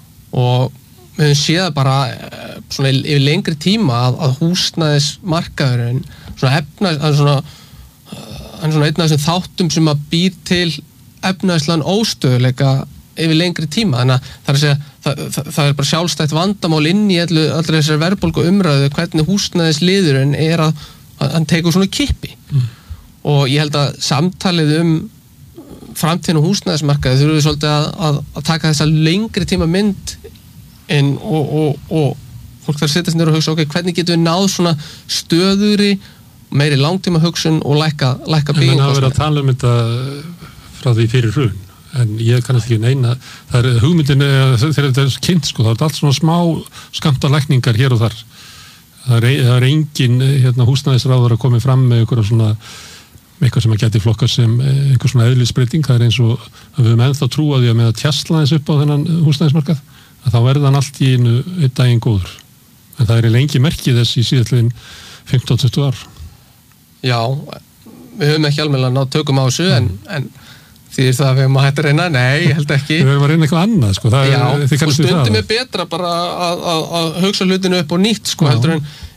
og við höfum séð bara uh, svona yfir lengri tíma að, að húsnæðismarkaðurinn svona efnæs, hann svona uh, hann svona einn af þessum þáttum sem að býr til efnæslan óstöðuleika yfir lengri tíma, þannig að það er að segja það, það, það er bara sjálfstætt vandamál inn í allir þessar verðbólgu umræðu hvernig húsnæðisliðurinn er að, að hann tekur svona kippi mm. og ég held að samtalið um framtíðin og húsnæðismarkaði þurfum við svolítið að, að, að taka þessa lengri tíma mynd inn og, og, og fólk þarf að setja sig niður og hugsa ok, hvernig getum við náð svona stöðuri meiri langtíma hugsun og lækka, lækka byggingkostnaði. En það verið að tala um þetta frá því fyrir hrun en ég kannast ekki neina það er hugmyndin þegar þetta er kynnt sko, það er allt svona smá skammtalækningar hér og þar það er, það er engin hérna, húsnæðisráður að koma fram með einhverja svona eitthvað sem að geti flokka sem einhver svona eðlisbreyting, það er eins og að við höfum ennþá trúa því að með að tjastla þess upp á þennan húsnæðismarkað, að þá verða hann allt í einu einn daginn góður en það er lengi merkið þess í síðastliðin fimmtán til tuttugu ár. Já, við höfum ekki alveg að ná tökum á þessu en, en því það að við höfum að hætta að reyna, nei, ég held ekki. Við höfum að reyna eitthvað annað, sko. Það já, er, og stundum er betra bara að, að, að hugsa hlutinu upp og nýtt, sko, já. heldur en, ég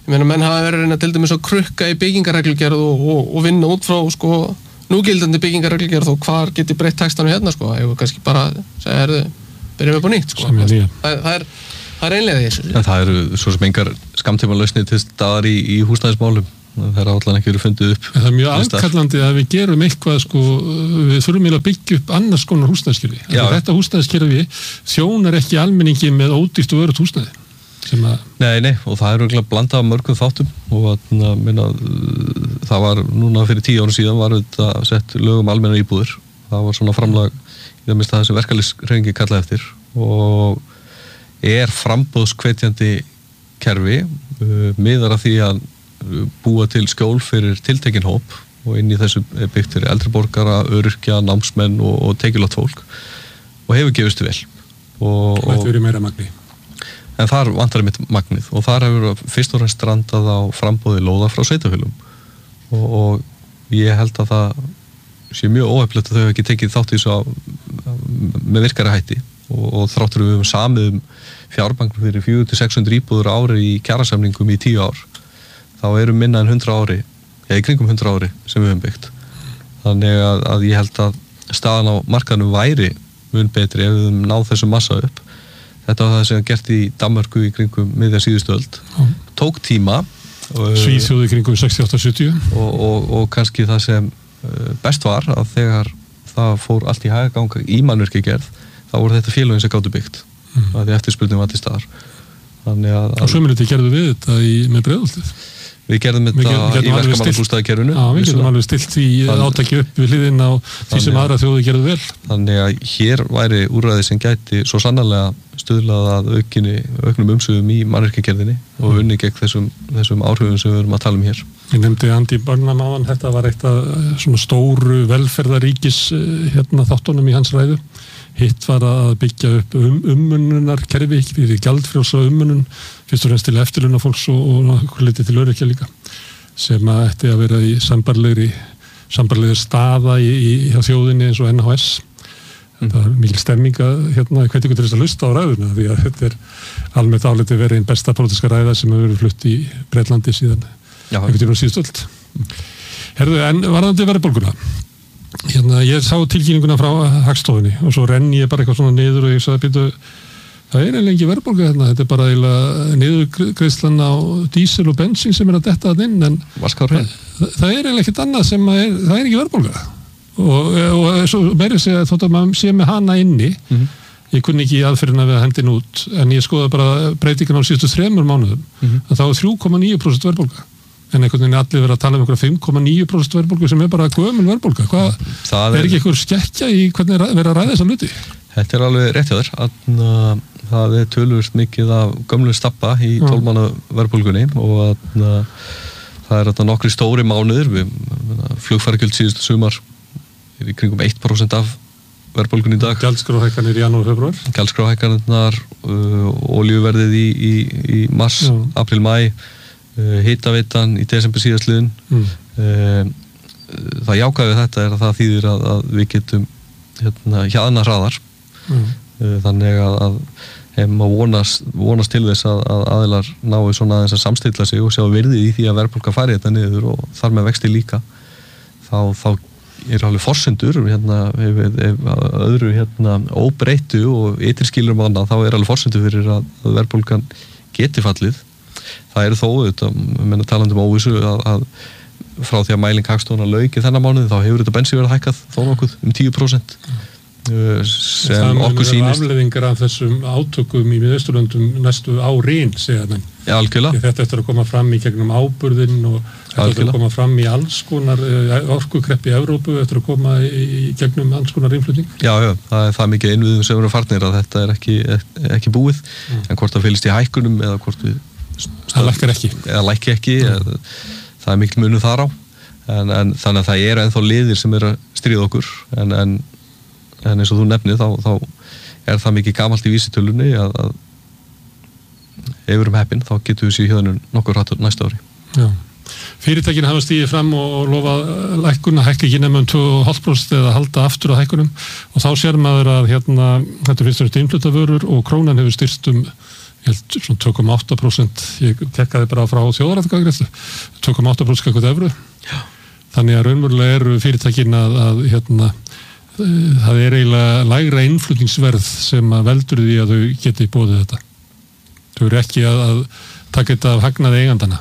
Ég meina, menn hafa verið að reyna til dæmis að krukka í byggingarreglugerð og, og, og vinna út frá, sko, núgildandi byggingarreglugerð og hvar geti breytt textanu hérna, sko. Ég vil kannski bara segja, herðu, byrjum við på nýtt, sko. Það, það er, það er einlega þessu. En það eru svo sem engar skamtíma lausnir til staðar í, í húsnæðismálum. Það er allan ekki verið fundið upp. En það er mjög aðkallandi að við gerum eitthvað, sko, við þurfum eiginlega að byggja upp annars konar húsnæðiskerfi. Þetta húsnæðiskerfi þjónar ekki almenningi með ódýrt og örugt húsnæði. Að... Nei, nei, og það er eiginlega blandað af mörgum þáttum og að, minna, það var núna fyrir tíu árum síðan var þetta sett lögum almennar íbúður. Það var svona framlag í það minnst að þessi verkalýðshreyfingin kallaði eftir og er framboðshvetjandi kerfi uh, miðar að því að búa til skjól fyrir tiltekinn hóp og inn í þessu er byggt fyrir eldri borgara, öryrkja, námsmenn og, og tekjulátt fólk og hefur gefist vel. Og, og þetta verið meira magni. En þar vantar mitt magnið og þar hefur fyrst og fremst strandað á frambóði lóða frá sveitarfélögum og, og ég held að það sé mjög óhefnilegt að þau hefur ekki tekið þátt í þessu á, með virkari hætti og, og þráttur við höfum samið um fjárbank fyrir fjögur til sex hundruð íbúður ári í kjarasamningum í tíu ár. Þá eru minna en hundrað ári, eða í kringum hundrað ári sem við höfum byggt. Þannig að, að ég held að staðan á markaðnum væri mun betri ef við höfum náð þessum massa upp. Þetta var það sem gert í Danmörku í kringum miðja síðustu öld. Mm. Tók tíma. Svíþjóð í kringum sextíu-átta til sjötíu. Og, og, og kannski það sem best var að þegar það fór allt í hægagang í mannvirkjagerð, þá voru þetta félögin sem gátu byggt. Mm. Það er eftirspurning var til staðar. Þannig að... Og sömuleyti gerðu við þetta í, með Breiðholtið. Við gerðum þetta í verkamannabústaðakerfinu. Já, við getum alveg stilt því átaki upp við hliðin á því sem aðra þjóði gerðu vel. Þannig að hér væri úrræði sem gæti svo sannarlega stuðlað að aukinni, auknum umsögum í mannvirkjagerðinni mm. og unni gegn þessum, þessum áhrifum sem við erum að tala um hér. Ég nefndi Andy Burnham áðan, þetta var eitt af svona stóru velferðaríkis hérna, þáttunum í hans ræðu. Hitt var að byggja upp um, ummununarkerfi fyrir gjaldfrjálsa ummunun fyrst og fremst til eftirlauna fólks og, og litið til öryrkja líka sem að ætti að vera í sambarlegri sambarlegri staða í, í, í þjóðinni eins og N H S. Mm. Það er mikil stemming að hérna hvernig ykkur til þess að hlusta á ræðuna því að þetta er almennt álitið verið einn besta pólitíska ræða sem hefur verið flutt í Bretlandi síðan einhvern tímann síðust öld. Herðu, en varðandi verðbólguna. Hérna, ég sá tilkynninguna frá Hagstofunni og svo renn ég bara eitthvað svona niður og ég sagði býtu, það er eiginlega ekki verðbólga hérna, þetta er bara eiginlega niðurgreiðslan á dísil og bensín sem er að detta að inn en það, það er eiginlega ekkert annað sem að er, það er ekki verðbólga og, og svo meiri segja þótt að maður sé með hana inni mm-hmm. ég kunni ekki í aðferðina við að hendin út en ég skoða bara breytingin á síðustu þremur mánuðum mm-hmm. að þá er þrjú komma níu prósent verðbólga. En einhvern veginn allir verið að tala um einhverja fimm komma níu prósent verðbólgu sem er bara gömul verðbólga. Hvað, er, er ekki einhver skekkja í hvernig verið að ræða þessa hluti? Þetta er alveg rétt hjá þér. Að, það er töluvert mikið af gömlu stappa í tólf mánaða verðbólgunni og að, að, það er að nokkri stóri mánuðir. Flugfargjöld síðustu sumar er í kringum eitt prósent af verðbólgunni í dag. Gjaldskráhækkanir í janúar, februar. Gjaldskráhækkanirnar, uh, olíuverðið í, í, í mars, Já. Apríl, maí. Hitaveitan í desember síðastliðin mm. það jákvæði þetta er að það þýðir að, að við getum hérna hjaðna hraðar mm. þannig að, að ef maður vonast, vonast til þess að, að aðilar nái svona aðeins að samstilla sig og sjá virðið í því að verðbólga fari þetta niður og þar með vexti líka þá, þá er alveg forsendur hérna, ef, ef öðru hérna óbreyttu og ytri skilurum annað þá er alveg forsendur fyrir að, að verðbólgan geti fallið. Það eru þó auðvitað, menna talandi um óvissu að, að frá því að mæling Hagstofuna lauk í þennan mánuði þá hefur þetta bensínverð hækkað þó nokkuð um tíu prósent sem okkur sýnist. Það mun vera afleiðingar af þessum átökum í Miðausturlöndum næstu árin, segja menn. Já, algjörlega. Þetta eftir að koma fram í gegnum áburðinn og þetta eftir að koma fram í alls konar orkukreppi í Evrópu eftir að koma í gegnum alls konar innflutning. Já, já, það er það mikið innviðum sem eru farnir að þetta er ekki, ekki búið, mm. en hvort það fylgist í hækkunum eða hvort við það lækkar ekki eða lækki ekki mm. eða, það er mikil munur þar á en, en þannig að það eru ennþá liðir sem eru að stríða okkur en, en, en eins og þú nefnir þá, þá er það mikið gamalt í vísitölunni að, að ef við erum heppin þá getum við sér hjöðunum nokkur hattur næsta ári. Já. Fyrirtækin hafa stigið fram og lofað lækkun að hækka ekki nema um tvö komma fimm prósent eða halda aftur að hækkunum og þá sér maður að hérna, þetta finnst þetta innflutavörur og krónan hefur styrst um ég held svona tvö komma átta prósent, ég tekkaði bara frá þjóðaratkvæðagreiðslu, tvö komma átta prósent kakvöld evru. Já. Þannig að raunverulega eru fyrirtækin að, að hérna, það er eiginlega lægra innflutningsverð sem að veldur því að þau geti boðið þetta. Þau eru ekki að, að taka þetta af hagnaði eigandana.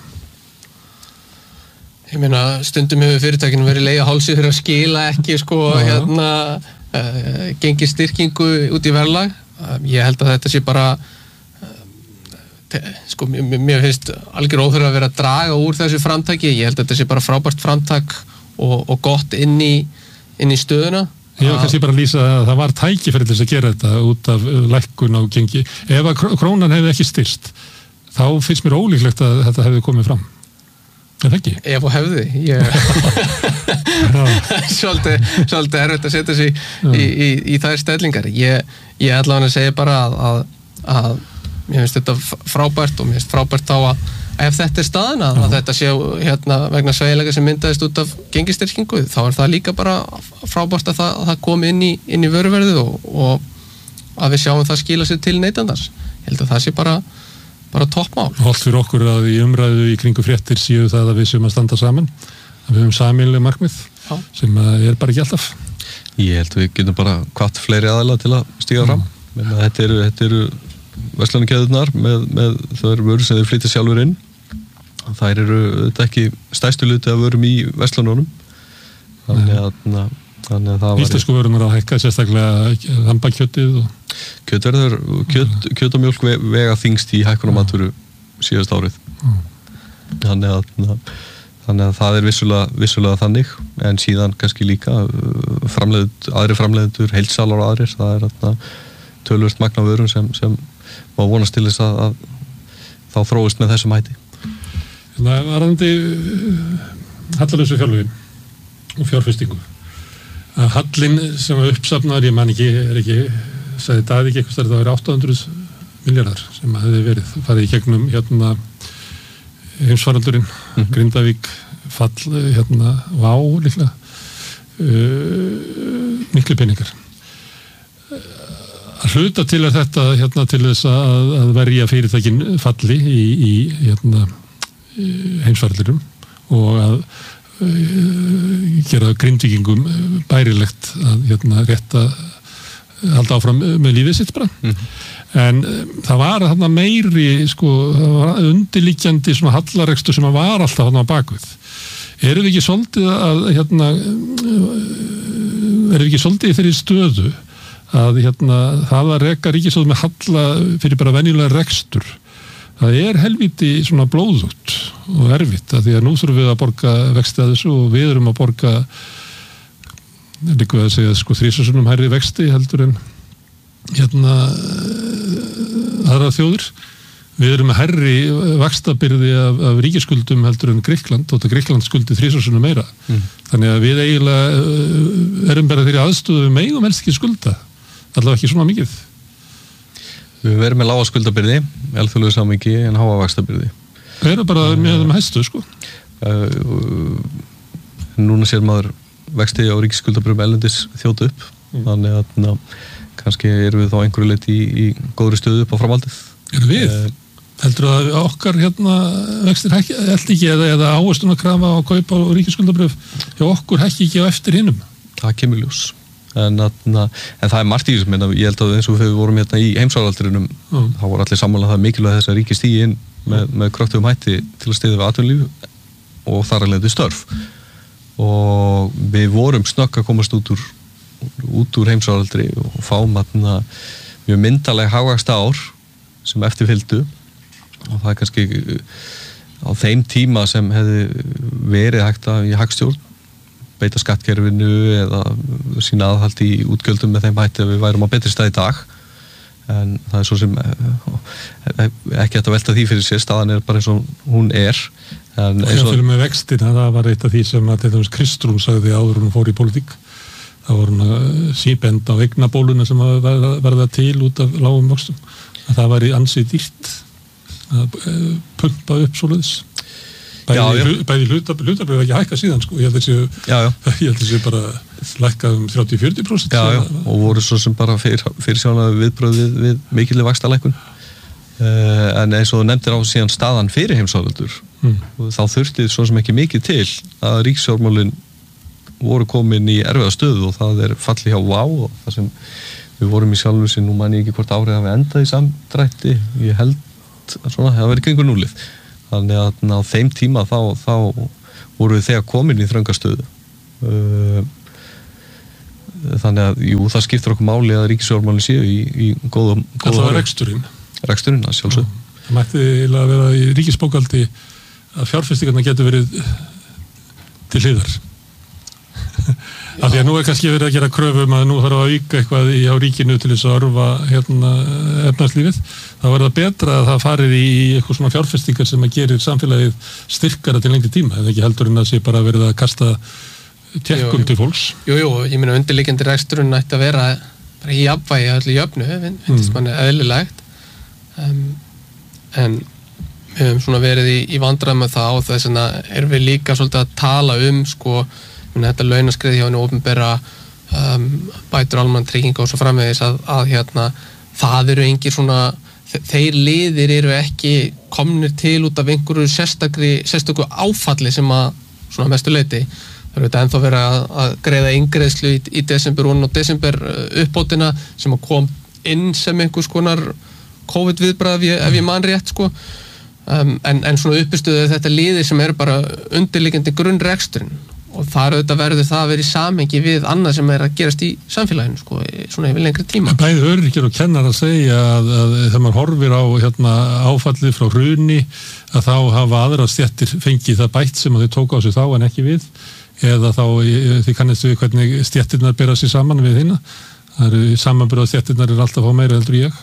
Ég meina, stundum hefur fyrirtækinu verið leið á hálsi fyrir að skila ekki sko, hérna, uh, gengi styrkingu út í verðlag. Uh, ég held að þetta sé bara, uh, te, sko, mér, mér finnst algjör óþurfa að vera að draga úr þessu framtaki. Ég held að þetta sé bara frábært framtak og, og gott inn í, inn í stöðuna. Ég var kannski bara að lýsa að það var tækifæri til þess að gera þetta út af lækkun á gengi. Ef að krónan hefði ekki styrst, þá finnst mér ólíklegt að þetta hefði komið fram. Er það ekki? Ef og hefði. Ég... svolítið, svolítið erfitt að setja sig í, í, í þær stellingar. Ég, ég ætla að segja bara að, að, að mér finnst þetta frábært og mér finnst frábært þá að ef þetta er staðan að, að þetta sé hérna, vegna sveigjanleika sem myndaðist út af gengistyrkingu, þá er það líka bara frábært að það, að það komi inn í, inn í vöruverðið og, og að við sjáum það skila sér til neytandans. Ég held að það sé bara bara toppmál. Hollt fyrir okkur að í umræðu í kringu fréttir séu það að við séum að standa saman, að við höfum sameiginleg markmið Já. Sem er bara ekki alltaf. Ég held við getum bara hvatt fleiri aðila til að stíga fram. Mm. Þetta eru, þetta eru verslanakeðurnar með, með þau eru vörur sem þeir flytja sjálfur inn. Þær eru þetta ekki stærstu hluti af vörum í verslanunum. Þannig að, þannig að það var... Íslensku vörunar að hækka sérstaklega lambakjötið og... Kjötverður, kjöt, kjöt og mjólk vega þyngst í hækkun á matvöru síðast árið. Mm. Þannig að, þannig að það er vissulega, vissulega þannig, en síðan kannski líka framleiðendur, aðri framleiðendur, heilsalar og aðrir, það er þarna töluvert magn af vörum sem, sem má vonast til þess að, að þá þróist með þessum hætti. Það var varðandi hallarlausu fjárlögin og fjárfestingu. Að hallinn sem var uppsafnaður, ég man ekki, er ekki sagði Davík eitthvað stærð, það var átta hundruð milljarðar sem hefði verið farið í gegnum hérna heimsfaraldurinn, mm-hmm. Grindavík fall, hérna Vá líklega uh, miklu peningar að hluta til að þetta hérna til þess að, að verja fyrirtækin falli í, í hérna heimsfaraldurum og að uh, gera Grindvíkingum bærilegt að hérna rétta halda áfram með lífið sitt bara. Mm-hmm. En um, það var þarna meiri, sko, það var undirliggjandi svona hallarekstur sem var alltaf þarna á bakvið. Erum við ekki svolítið að, hérna, erum við ekki svolítið í þeirri stöðu að, hérna, það að reka ríkissjóð með halla fyrir bara venjulega rekstur, það er helviti svona blóðugt og erfitt, að því að nú þurfum við að borga vexti að þessu og við erum að borga líka að segja sko þrísasunum hærri vexti heldur en hérna aðra þjóðir. Við erum með hærri vaxtabyrði af, af ríkisskuldum heldur en Grikkland, þótt að Grikkland skuldi þrísasunum meira. Mm. Þannig að við eiginlega erum bara þeirri aðstöðu við megum helst ekki skulda, allavega ekki svona mikið. Við erum með lága skuldabyrði, alþjóðlegu samhengi en háa vaxtabyrði. Við erum bara uh, með þeim hæstu sko. Uh, uh, núna sér maður vexti á ríkisskuldabyrðum erlendis þjóta upp, mm. þannig að na, kannski erum við þá einhverju leyti í, í góðri stöðu upp á framhaldið. Erum við? Eh, Heldur að okkar hérna vextir hækki ekki eða, eða áhersluna krafa á kaupa á ríkisskuldabyrð hjá okkur hækki ekki á eftir hinnum? Það kemur ljós. En, na, en það er margt í þessum, ég held að eins og við vorum hérna í heimsfaraldrinum, mm. þá voru allir sammála það mikilvægt þess að ríki stígi inn með, mm. með kröftugum hætti til að styðja við atvinnulíf og þar að leiða störf. Og við vorum snögg að komast út úr, út úr heimsfaraldri og fáum þarna mjög myndarlega hagvaxta ár sem eftir fylgdu og það er kannski á þeim tíma sem hefði verið hægt að í hagstjórn beita skattkerfinu eða sína aðhald í útgjöldum með þeim hætti að við værum á betri stað í dag en það er svo sem ekki hægt að velta því fyrir sér, staðan er bara eins og hún er. En og hérna fyrir með vextina, það var eitt af því sem að til dæmis Kristrún sagði áður hún fór í pólitík. Það var hún síbend á eignabóluna sem að verða, verða til út af lágum vöxtum. Að það væri ansið dýrt að pumpa upp svoleiðis. Bæði, bæði hlutabréf er ekki hækka síðan sko. Ég held þessi bara lækka um þrjátíu til fjörutíu prósent. Já, já, og voru svo sem bara fyrir, fyrir sjána viðbröð við, við mikilvæg vaxtalækkun. uh, en eins og þú nefndir á síðan staðan fyrir heimsfaraldur mm. þá þurfti svo sem ekki mikið til að ríkisfjármálin voru komin í erfiða stöðu og það er falli hjá Vá og það sem við vorum í sjálfu sig, nú man ég ekki hvort árið hafi endað í samdrætti, ég held svona, það verið kringur núlið þannig að á þeim tíma þá, þá voru við þegar komin í þrönga stöðu uh, þannig að jú, það skiptir okkur máli að ríkisfjármálin séu í, í góðum góða það var reksturinn reksturinn, að sjálfsög það mætti að vera í ríkisbókaldi að fjárfestingarna getur verið til hliðar af því að nú er kannski verið að gera kröfum að nú þarf að auka eitthvað í á ríkinu til þess að örfa hérna efnarslífið, þá er það betra að það farir í eitthvað svona fjárfestingar sem að gerir samfélagið styrkara til lengri tíma, eða ekki heldur en að sé bara verið að kasta tekkum til fólks. Jú, jú, ég meina undirliggjandi reksturinn ætti að vera bara í jafnvægi öllu jöfnu, finnst manni eðlilegt um, en við höfum svona verið í, í vandræðum með það og þess vegna erum við líka svolítið að tala um sko þetta launaskrið hjá henni opinbera um, bætur almannatrygginga og svo framvegis að, að hérna það eru engir svona þeir liðir eru ekki komnir til út af einhverju sérstakri sérstöku áfalli sem að svona mestu leyti það eru þetta ennþá verið að, að greiða eingreiðslu í, í desember og desember uppbótina sem að kom inn sem einhvers konar COVID viðbragð ef, ef ég man rétt sko um, en, en svona uppistuðu þetta liðir sem eru bara undirliggjandi grunnreksturinn og það er auðvitað verður það að vera í samhengi við annað sem er að gerast í samfélaginu sko, svona yfir lengri tíma. Bæði öryrkjar og kennar að segja að, að þegar maður horfir á hérna, áfallið frá hruni að þá hafa aðra stéttir fengið það bætt sem að þau tóku á sig þá en ekki við eða þá þið kannist við hvernig stéttirnar bera sig saman við hérna. Það eru samanburða stéttirnar er alltaf á meira heldur ég.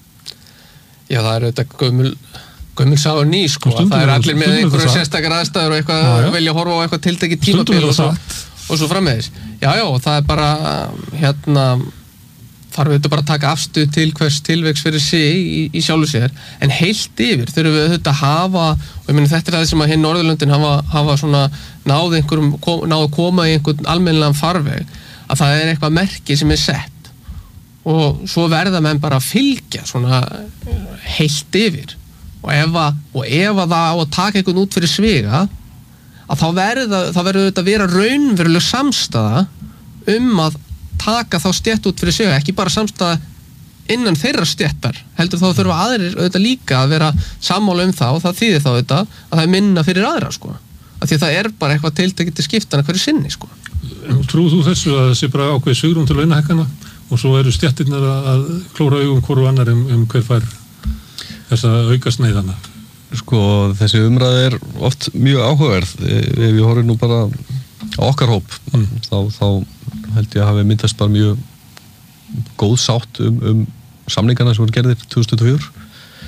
Já, það er auðvitað gömul gömul sá og ný sko, það er allir með einhverjum sérstakar aðstæður og eitthvað já, já. Vilja horfa á eitthvað tiltekið tímabil og svo, og svo framvegis. Já, já, það er bara hérna, þarf við þetta bara að taka afstuð til hvers tilvegs fyrir sig í, í sjálfu sér, en heilt yfir þurfum við þetta að hafa, og ég meni þetta er það sem að hinn Norðurlöndin hafa, hafa svona náð einhverjum, kom, náð að koma í einhvern almennilegan farveg, að það er eitthvað merki sem er sett og svo verða menn bara að fylgja svona heilt yfir og ef að, og ef að það á að taka einhvern út fyrir sviga að þá verður það verður þetta að vera raunveruleg samstaða um að taka þá stétt út fyrir sviga, ekki bara samstaða innan þeirra stéttar, heldur þá þurfa aðrir auðvitað líka að vera sammála um það og það þýðir þá auðvitað að það er minna fyrir aðra sko, af því að það er bara eitthvað tiltekið til skiptana hverju sinni sko. Trúð þú þessu að það sé bara ákveð svigrúm til launahækkana og svo eru stéttirnar að klóra augum hvoru annar um, um hver fær þessa aukast neyðana? Sko, þessi umræð er oft mjög áhugaverð. Ef við horfum nú bara á okkar hóp, mm. þá, þá held ég að hafi myndast bara mjög góð sátt um, um samningarna sem voru gerðir tvö þúsund tuttugu og fjögur.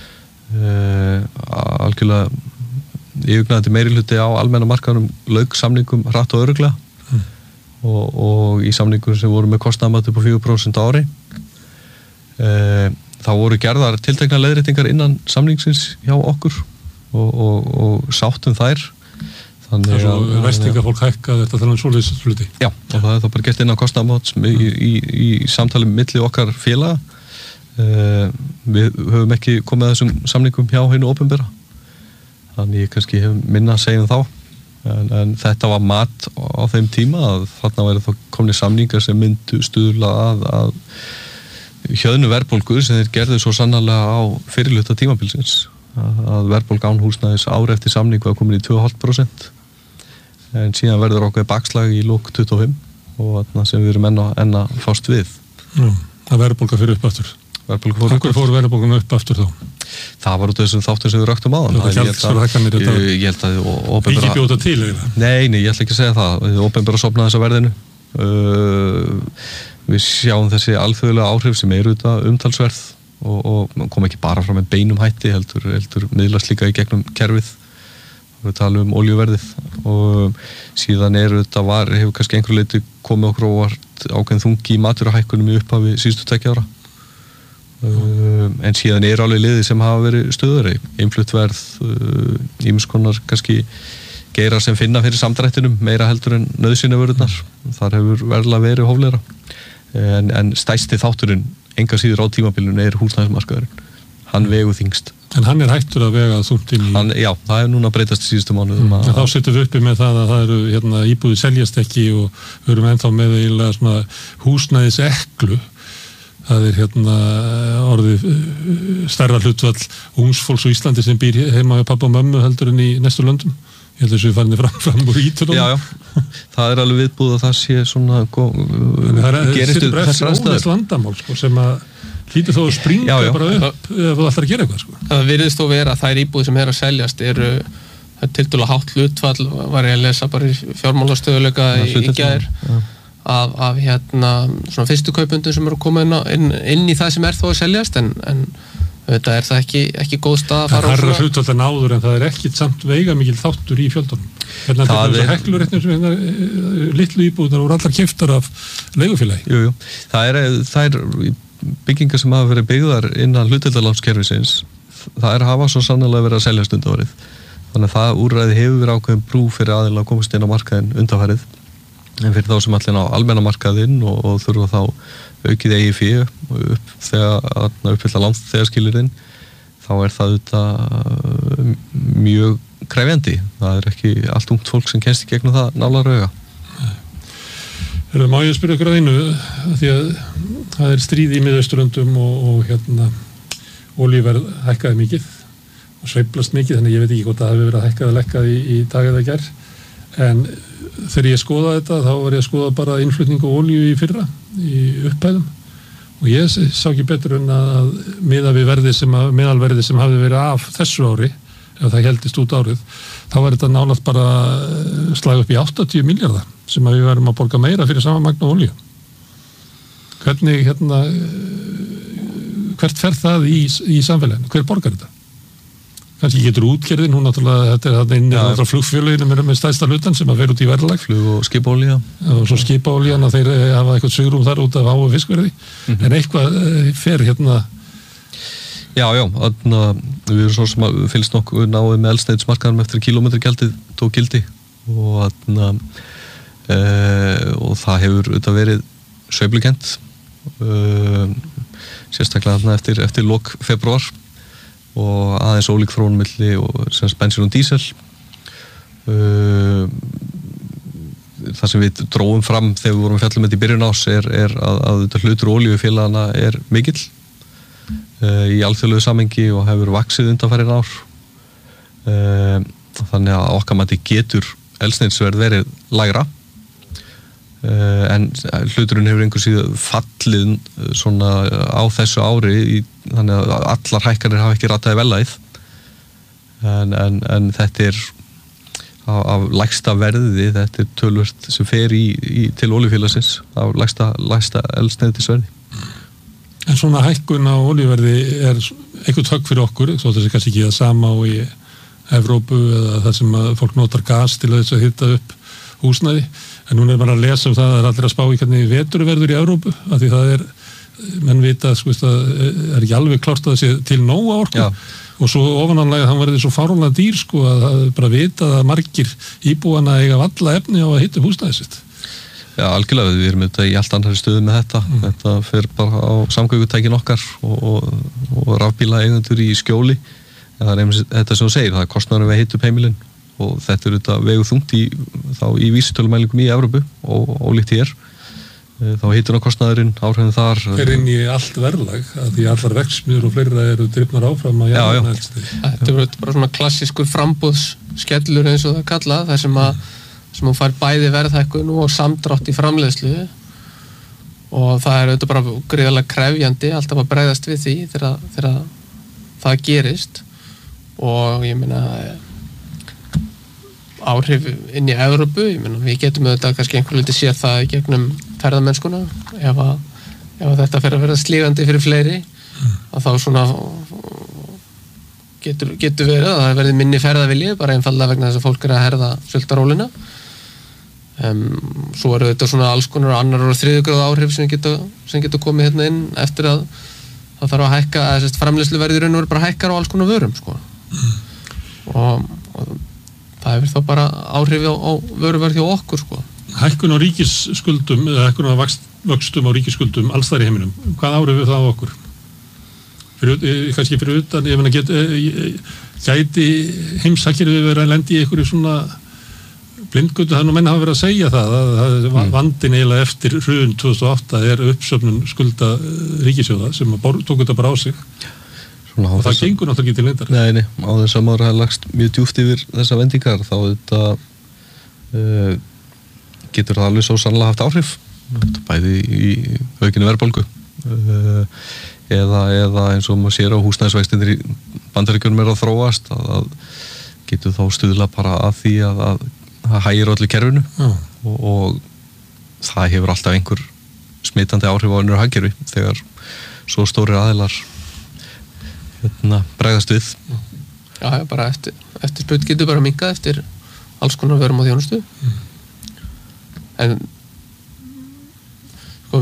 Uh, algjörlega yfirgnæfandi meirihluti á almenna markaðnum lauk samningum hratt og örugglega mm. og, og í samningum sem voru með kostnaðarmat upp á fjögur prósent á ári. Uh, þá voru gerðar tiltekna leiðréttingar innan samningsins hjá okkur og, og, og sáttum þær. Þannig að það er vestingafólk hækkað þetta þannig svoleiðis hluti. Já, og það er þá bara gert innan kostnaðarmats í, í, í, í samtali milli okkar félaga. Uh, við höfum ekki komið að þessum samningum hjá hinu opinbera. Þannig ég kannski hef minna að segja um þá. En, en þetta var mat á þeim tíma að þarna væri þá komni samningar sem myndu stuðla að, að hjöðnu verðbólgu sem þeir gerðu svo sannarlega á fyrirluta tímabilsins að verðbólga án húsnæðis ári eftir samning var komin í tvö komma fimm prósent en síðan verður okkur bakslag í lok tuttugu og fimm og þarna sem við erum enn að, enn að fást við. Já, það verðbólga fyrir upp aftur. Verðbólga fór upp aftur. fór verðbólgan upp aftur þá? Það var út af þessum þáttum sem við röktum á hann. Ég held að opinbera... Ekki bjóta til, eða? Nei, nei, ég ætla ekki að segja það. Opinbera sofnaði þess að verðinu. Uh, við sjáum þessi alþjóðlega áhrif sem eru þetta umtalsverð og, og kom ekki bara fram með beinum hætti heldur, heldur miðlast líka í gegnum kerfið við talum um olíuverðið og síðan eru þetta var hefur kannski einhverju leyti komið okkur óvart ákveðin þungi í matvörahækkunum í upphafi síðustu tveggja ára uh, en síðan eru alveg liðir sem hafa verið stöðari innfluttverð, ýmiss uh, konar kannski geirar sem finna fyrir samdrættinum meira heldur en nauðsynjavörurnar þar hefur verðlag verið hóflegra en, en stærsti þátturinn enga síður á tímabilinu er húsnæðismarkaðurinn hann vegu þyngst. En hann er hættur að vega þungt inn í... Hann, já, það er núna breytast í síðustu mánuðum. Mm. Að... Þá setjum við uppi með það að það eru hérna, íbúðir seljast ekki og við erum ennþá með eiginlega svona húsnæðis eklu. Það er hérna orðið stærra hlutvall ungsfólks á Íslandi sem býr heima með pappa og mömmu heldur en í næstu löndum. Ég held að þessu farinni fram, fram úr ítunum. Já, já. Það er alveg viðbúð að það sé svona... Það er sittur bara eftir óveist vandamál sko, sem að hlýtur þó að springa já, já. bara upp ef þú ætlar að gera eitthvað. Sko. Það virðist þó vera að þær íbúðir sem er að seljast eru tiltölulega hátt hlutfall, var ég að lesa bara í fjármálastöðuleika í, í gær af, af hérna svona fyrstu kaupundum sem eru að koma inn, á, inn, inn í það sem er þó að seljast en, en þetta er það ekki, ekki góð stað að fara á svona. Það er hlutfall en áður en það er ekkit samt veiga mikil þáttur í fjöldunum. Hérna það er heklurétnum sem hérna litlu íbúðunar voru allar keyptar af leigufélagi. Jú, jú. Það er, það er byggingar sem hafa verið byggðar innan hlutdeildarlánskerfisins, það er hafa svo sannarlega verið að selja undanfarið. Þannig að það úrræði hefur verið ákveðin brú fyrir aðeins að komast inn á markaðinn undanfarið. En fyrir þá sem allir ná almenna markaðinn og, og þurfa þá aukið eigi fyrir upp þegar að uppfylla lánsþegarskilyrðin, þá er það auðvitað mjög krefjandi. Það er ekki allt ungt fólk sem kemst í gegnum það nálarauga. Má ég spyrja ykkur að einu, því að það er stríð í Miðausturlöndum og, og hérna olíuverð hækkaði mikið og sveiflast mikið, þannig ég veit ekki hvort það hefur verið að hækkað að lekkað í, í dag eða gær. En þegar ég skoðaði þetta, þá var ég að skoða bara innflutning og olíu í fyrra, í upphæðum. Og ég sá ekki betur en að miða við verði sem að, meðalverði sem hafði verið af þessu ári, ef það heldist út árið, þá var þetta nálægt bara slag upp í áttatíu milljarða sem að við verðum að borga meira fyrir sama magn og olíu. Hvernig, hérna, hvert fer það í, í samfélaginu? Hver borgar þetta? Kannski getur útgerðin, hún náttúrulega, þetta er það inn í ja. flugfélaginu með, með stæðsta hlutan sem að fer út í verðlag. Flug og skipolía. Og svo skipolían að þeir hafa eitthvað svigrúm þar út af á og fiskverði. Mm-hmm. En eitthvað fer hérna... Já, já, þarna, við erum svo sem að fylgst nokkuð náið með eldsneytismarkaðum eftir kílómetragjaldið tók gildi og þarna e, og það hefur auðvitað verið sveiflukent e, sérstaklega þarna eftir, eftir lok febrúar og aðeins ólík þróun milli og sem bensín og dísel e, það sem við dróum fram þegar við vorum fjallum með þetta í byrjun ás er, er að, að þetta hlutur olíufélagana er mikill í alþjóðlegu samengi og hefur vaxið undanfarin ár. Þannig að okkar mati getur eldsneytisverð verið lægra en hluturinn hefur einhvers síðan fallið svona á þessu ári í, þannig að allar hækkanir hafa ekki rataði velæð en, en, en þetta er af lægsta verði, þetta er tölvört sem fer í, í, til olíufélagsins af lægsta, lægsta eldsneytisverði. En svona hækkun á olíuverði er eitthvað högg fyrir okkur, svo þessi kannski ekki það sama á í Evrópu eða það sem að fólk notar gas til að þess að hita upp húsnæði. En núna er bara að lesa um það að það er allir að spá í hvernig veturverður í Evrópu, af því það er, menn vita, sko, það er ekki alveg klárt að það sé til nóga orku. Já. Og svo ofananlega þann verður svo fáránlega dýr, sko, að það er bara vita að margir íbúana eiga valla efni á að hita upp húsnæði sitt. Já, algjörlega, við erum auðvitað í allt annari stöðu með þetta. Mm. Þetta fer bara á samgöngutækin okkar og, og, og rafbíla eigendur í skjóli. Það er einmitt þetta sem þú segir, það er kostnaður við að hita upp heimilin og þetta er auðvitað vegu þungt í, þá í vísitölumælingum í Evrópu og ólíkt hér. Þá hitunarkostnaðurinn, áhrifin þar. Fer inn í allt verðlag, að því allar verksmiður og fleira eru drifnar áfram að jána helst. Þetta er bara svona klassískur framboðsskellur eins og það kalla, það sem að sem hún fær bæði verðhækkun og samdrátt í framleiðslu og það er auðvitað bara gríðarlega krefjandi alltaf að bregðast við því þegar, þegar það gerist og ég meina áhrif inn í Evrópu, ég meina við getum auðvitað kannski einhver liti séð það í gegnum ferðamennskuna ef að, ef að þetta fer að verða slígandi fyrir fleiri að þá svona getur, getur verið að það verði minni ferðavilji bara einfallega vegna þess að fólk er að herða sultarólina. Um, svo eru þetta svona alls konar annar og þriðju gráðu áhrif sem getur, sem getur komið hérna inn eftir að það þarf að hækka, eða sérst framleiðsluverðið í raun og veru bara hækkar á alls konar vörum sko. Mm. og, og það hefur þá bara áhrif á, á vöruverð hjá okkur sko. Hækkun á ríkisskuldum eða hækkun á vöxtum á ríkisskuldum alls þar í heiminum, hvað áhrif er það á okkur? fyrir, kannski fyrir utan, ég meina, get, gæti heimsakirfið verið að lendi í einhverju svona blindgötu, það nú menn hafa verið að segja það, að, að mm. vandinn eiginlega eftir hrun tvö þúsund og átta er uppsöfnun skulda ríkissjóða sem að tók þetta bara á sig. Svona, og það þess... gengur náttúrulega ekki til leyndar. Nei, nei, á þess að maður hafa lagst mjög djúpt yfir þessa vendingar, þá þetta uh, getur það alveg svo sannlega haft áhrif, bæði í aukinu verðbólgu uh, eða, eða eins og maður sér á húsnæðisvextinir í Bandaríkjunum er að þróast, að, að getur þá stuðla bara að því að, að það hægir öllu kerfinu Já. og, og það hefur alltaf einhver smitandi áhrif á önnur hagkerfi þegar svo stórir aðilar hérna, bregðast við. Já, já, bara eftir, eftir spurt getur bara minkað eftir alls konar vörum á þjónustu. Mm. En sko,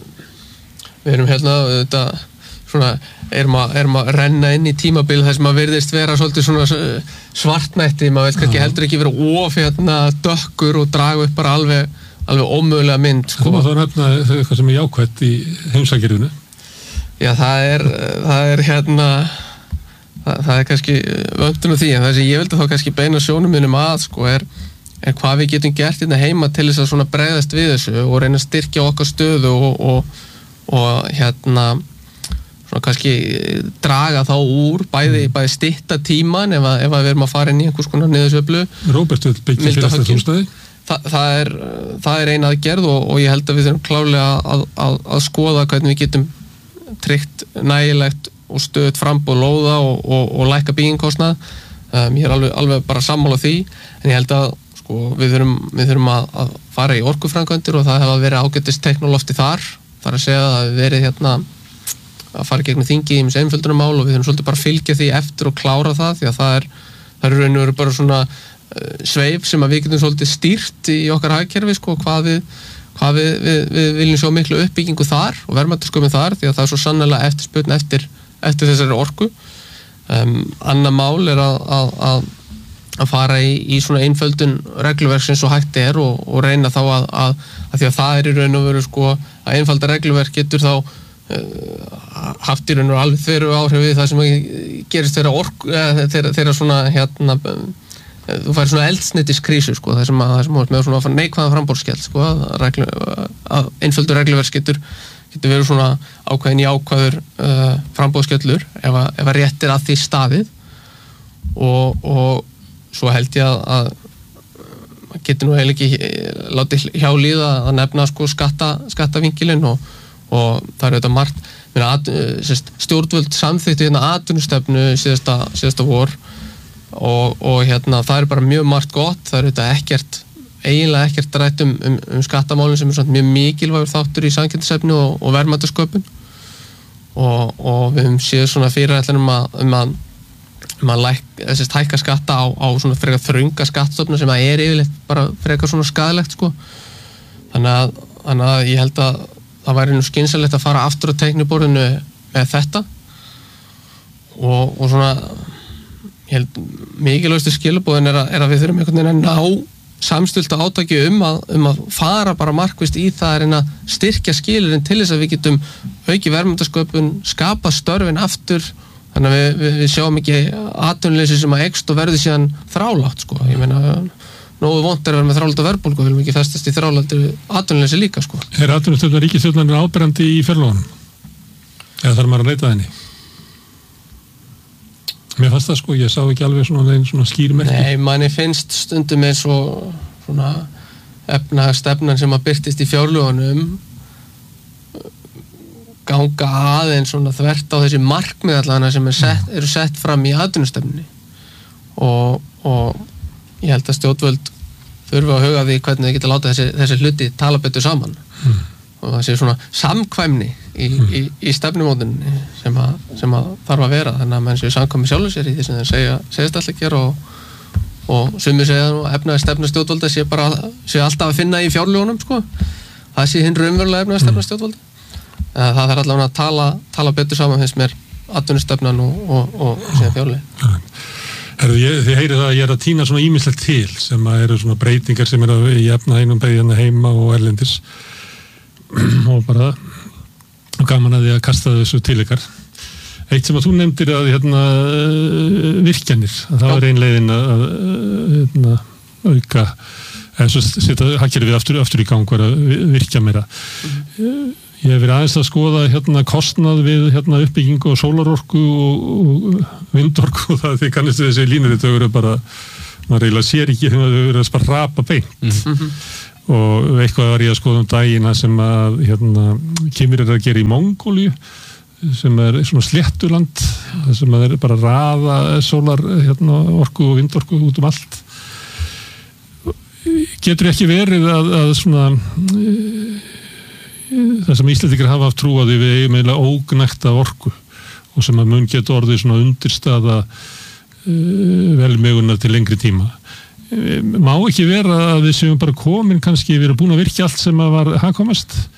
við erum hérna þetta svona, erum að, erum að renna inn í tímabil þar sem að virðist vera svolítið svona svartnætti, maður vil kannski heldur ekki vera of hérna dökkur og draga upp bara alveg, alveg ómögulega mynd, sko. Þú má þá nefna eitthvað sem er jákvætt í heimsakirfinu. Já, það er, það er hérna, það, það er kannski vöndun á því, en það sem ég vildi þá kannski beina sjónum minnum að, sko, er, er hvað við getum gert hérna heima til þess að svona bregðast við þessu og reyna að styrkja okkar stöðu og, og, og hérna, svona kannski draga þá úr, bæði, bæði stytta tíman ef að, ef að við erum að fara inn í einhvers konar niðursveiflu. Róbert vil byggja félagslegt húsnæði. Þa, það, er, það er eina aðgerð og, og ég held að við þurfum klárlega að, að, að skoða hvernig við getum tryggt nægilegt og stöðugt framboð lóða og, og, og lækka byggingkostnað. Um, ég er alveg, alveg bara sammála því, en ég held að sko, við þurfum, við þurfum að, að fara í orkuframkvæmdir og það hefur verið ágætis teknolofti þar. Það er að segja að það hefur verið hérna, að fara gegnum þingi í mis einföldunarmál og við þurfum svolítið bara að fylgja því eftir og klára það, því að það er, það er raun og veru bara svona uh, sveif sem að við getum svolítið stýrt í okkar hagkerfi, sko, hvað við hvað við, við, við viljum sjá miklu uppbyggingu þar og verðmætasköpun þar, því að það er svo sannlega eftirspurn eftir, eftir þessari orku. Um, annar mál er að, að, að, að fara í, í svona einföldun regluverk sem svo hægt er og, og reyna þá að, að, að því að það er í raun og veru sko að einfalda regluverk getur þá uh, haft í raun og alveg þveru áhrif við það sem gerist þeirra orku, eða þeirra, þeirra svona hérna þú færi svona eldsneytiskrísu, sko, það sem að, það sem að með svona neikvæða framboðsskjald, sko, að, reglu, að einföldur regluverk getur, getur verið svona ákveðin jákvæður uh, framboðsskjallur ef að, ef að rétt er að því staðið og, og svo held ég að, að getur nú eiginlega ekki látið hjá líða að nefna sko skatta, skattavinkilinn og, og það er auðvitað margt, minna, at, sérst, stjórnvöld samþykktu hérna atvinnustefnu síðasta, síðasta vor Og, og hérna það er bara mjög margt gott, það er auðvitað ekkert eiginlega ekkert rætt um, um, um skattamálin sem er svona mjög mikilvægur þáttur í samkeppnisefni og, og verðmætasköpun og, og við höfum séð svona fyrirætlanir um að um að, um að læk, þessist, hækka skatta á, á svona frekar þrönga skattstofna sem að er yfirleitt bara frekar svona skaðlegt, sko. Þannig að, þannig að ég held að það væri nú skynsamlegt að fara aftur á teikniborðinu með þetta og, og svona ég held mikilvægstu skilabóðin er að, er að við þurfum einhvern veginn að ná samstillta átaki um að, um að fara bara markvisst í það er að styrkja skilurinn til þess að við getum auki verðmætasköpun, skapa störfin aftur, þannig að við, við, við sjáum ekki atvinnuleysi sem að eykst og verði síðan þrálátt, sko. Ég meina, nógu vont er að vera með þrálátt og verðbólgu, við viljum ekki festast í þrálátt atvinnuleysi líka, sko. Er atvinnustjórnar ríkisstjórnar áberandi í fjárlögunum? Eða þarf maður að leita henni? Mér fannst það, sko, ég sá ekki alveg svona, svona skýrmerki. Nei, manni finnst stundum eins og svona efnahagsstefnan sem að birtist í fjárlögunum ganga aðeins svona þvert á þessi markmið allavega sem er sett, eru sett fram í atvinnustefnunni og, og ég held að stjórnvöld þurfa að huga því hvernig þau geta láta þessi, þessi hluti tala betur saman mm. og það sé svona samkvæmni í, mm. í, í stefnumótuninni sem að, sem að þarf að vera, þannig að menn séu samkvæmi sjálfur sér í því sem þeir segja, segist alltaf gera og, og sumir segja nú efnaði stefna stjórnvalda sé bara sé alltaf að finna í fjárlögunum, sko, það sé hinn raunverulega efnaði stefna stjórnvalda. Það þarf allavega að tala, tala betur saman finnst mér atvinnustefnan og, og, og síðan fjárlögin. Herðu, ég, þið heyrið það að ég er að tína svona ýmislegt til sem að eru svona breytingar sem eru í efnahagnum bæði heima og erlendis og bara gaman að því að kasta þessu til ykkar. Eitt sem að þú nefndir að hérna, virkjanir, að það var ein leiðin að hérna, auka eða svo setja hagkerfið aftur, aftur í gang var að virkja meira. Mm. Ég hef verið aðeins að skoða hérna, kostnað við hérna, uppbyggingu og sólarorku og, og vindorku og það því kannist þessi línur þau eru bara, maður eiginlega sér ekki þegar þau eru að bara rapa beint. Mm-hmm. Og eitthvað var ég að skoða um dagina sem að hérna, kemur er að gera í Mongóliu sem er svona sléttuland sem er bara að raða sólar hérna, orku og vindorku út um allt. Getur ekki verið að, að svona það sem Íslendingar hafa haft trú að við eigum eiginlega ógnægta orku og sem að mun geta orðið svona undirstaða uh, velmegunar til lengri tíma. Má ekki vera að við séum bara komin kannski, við erum búin að virkja allt sem að var hagkvæmast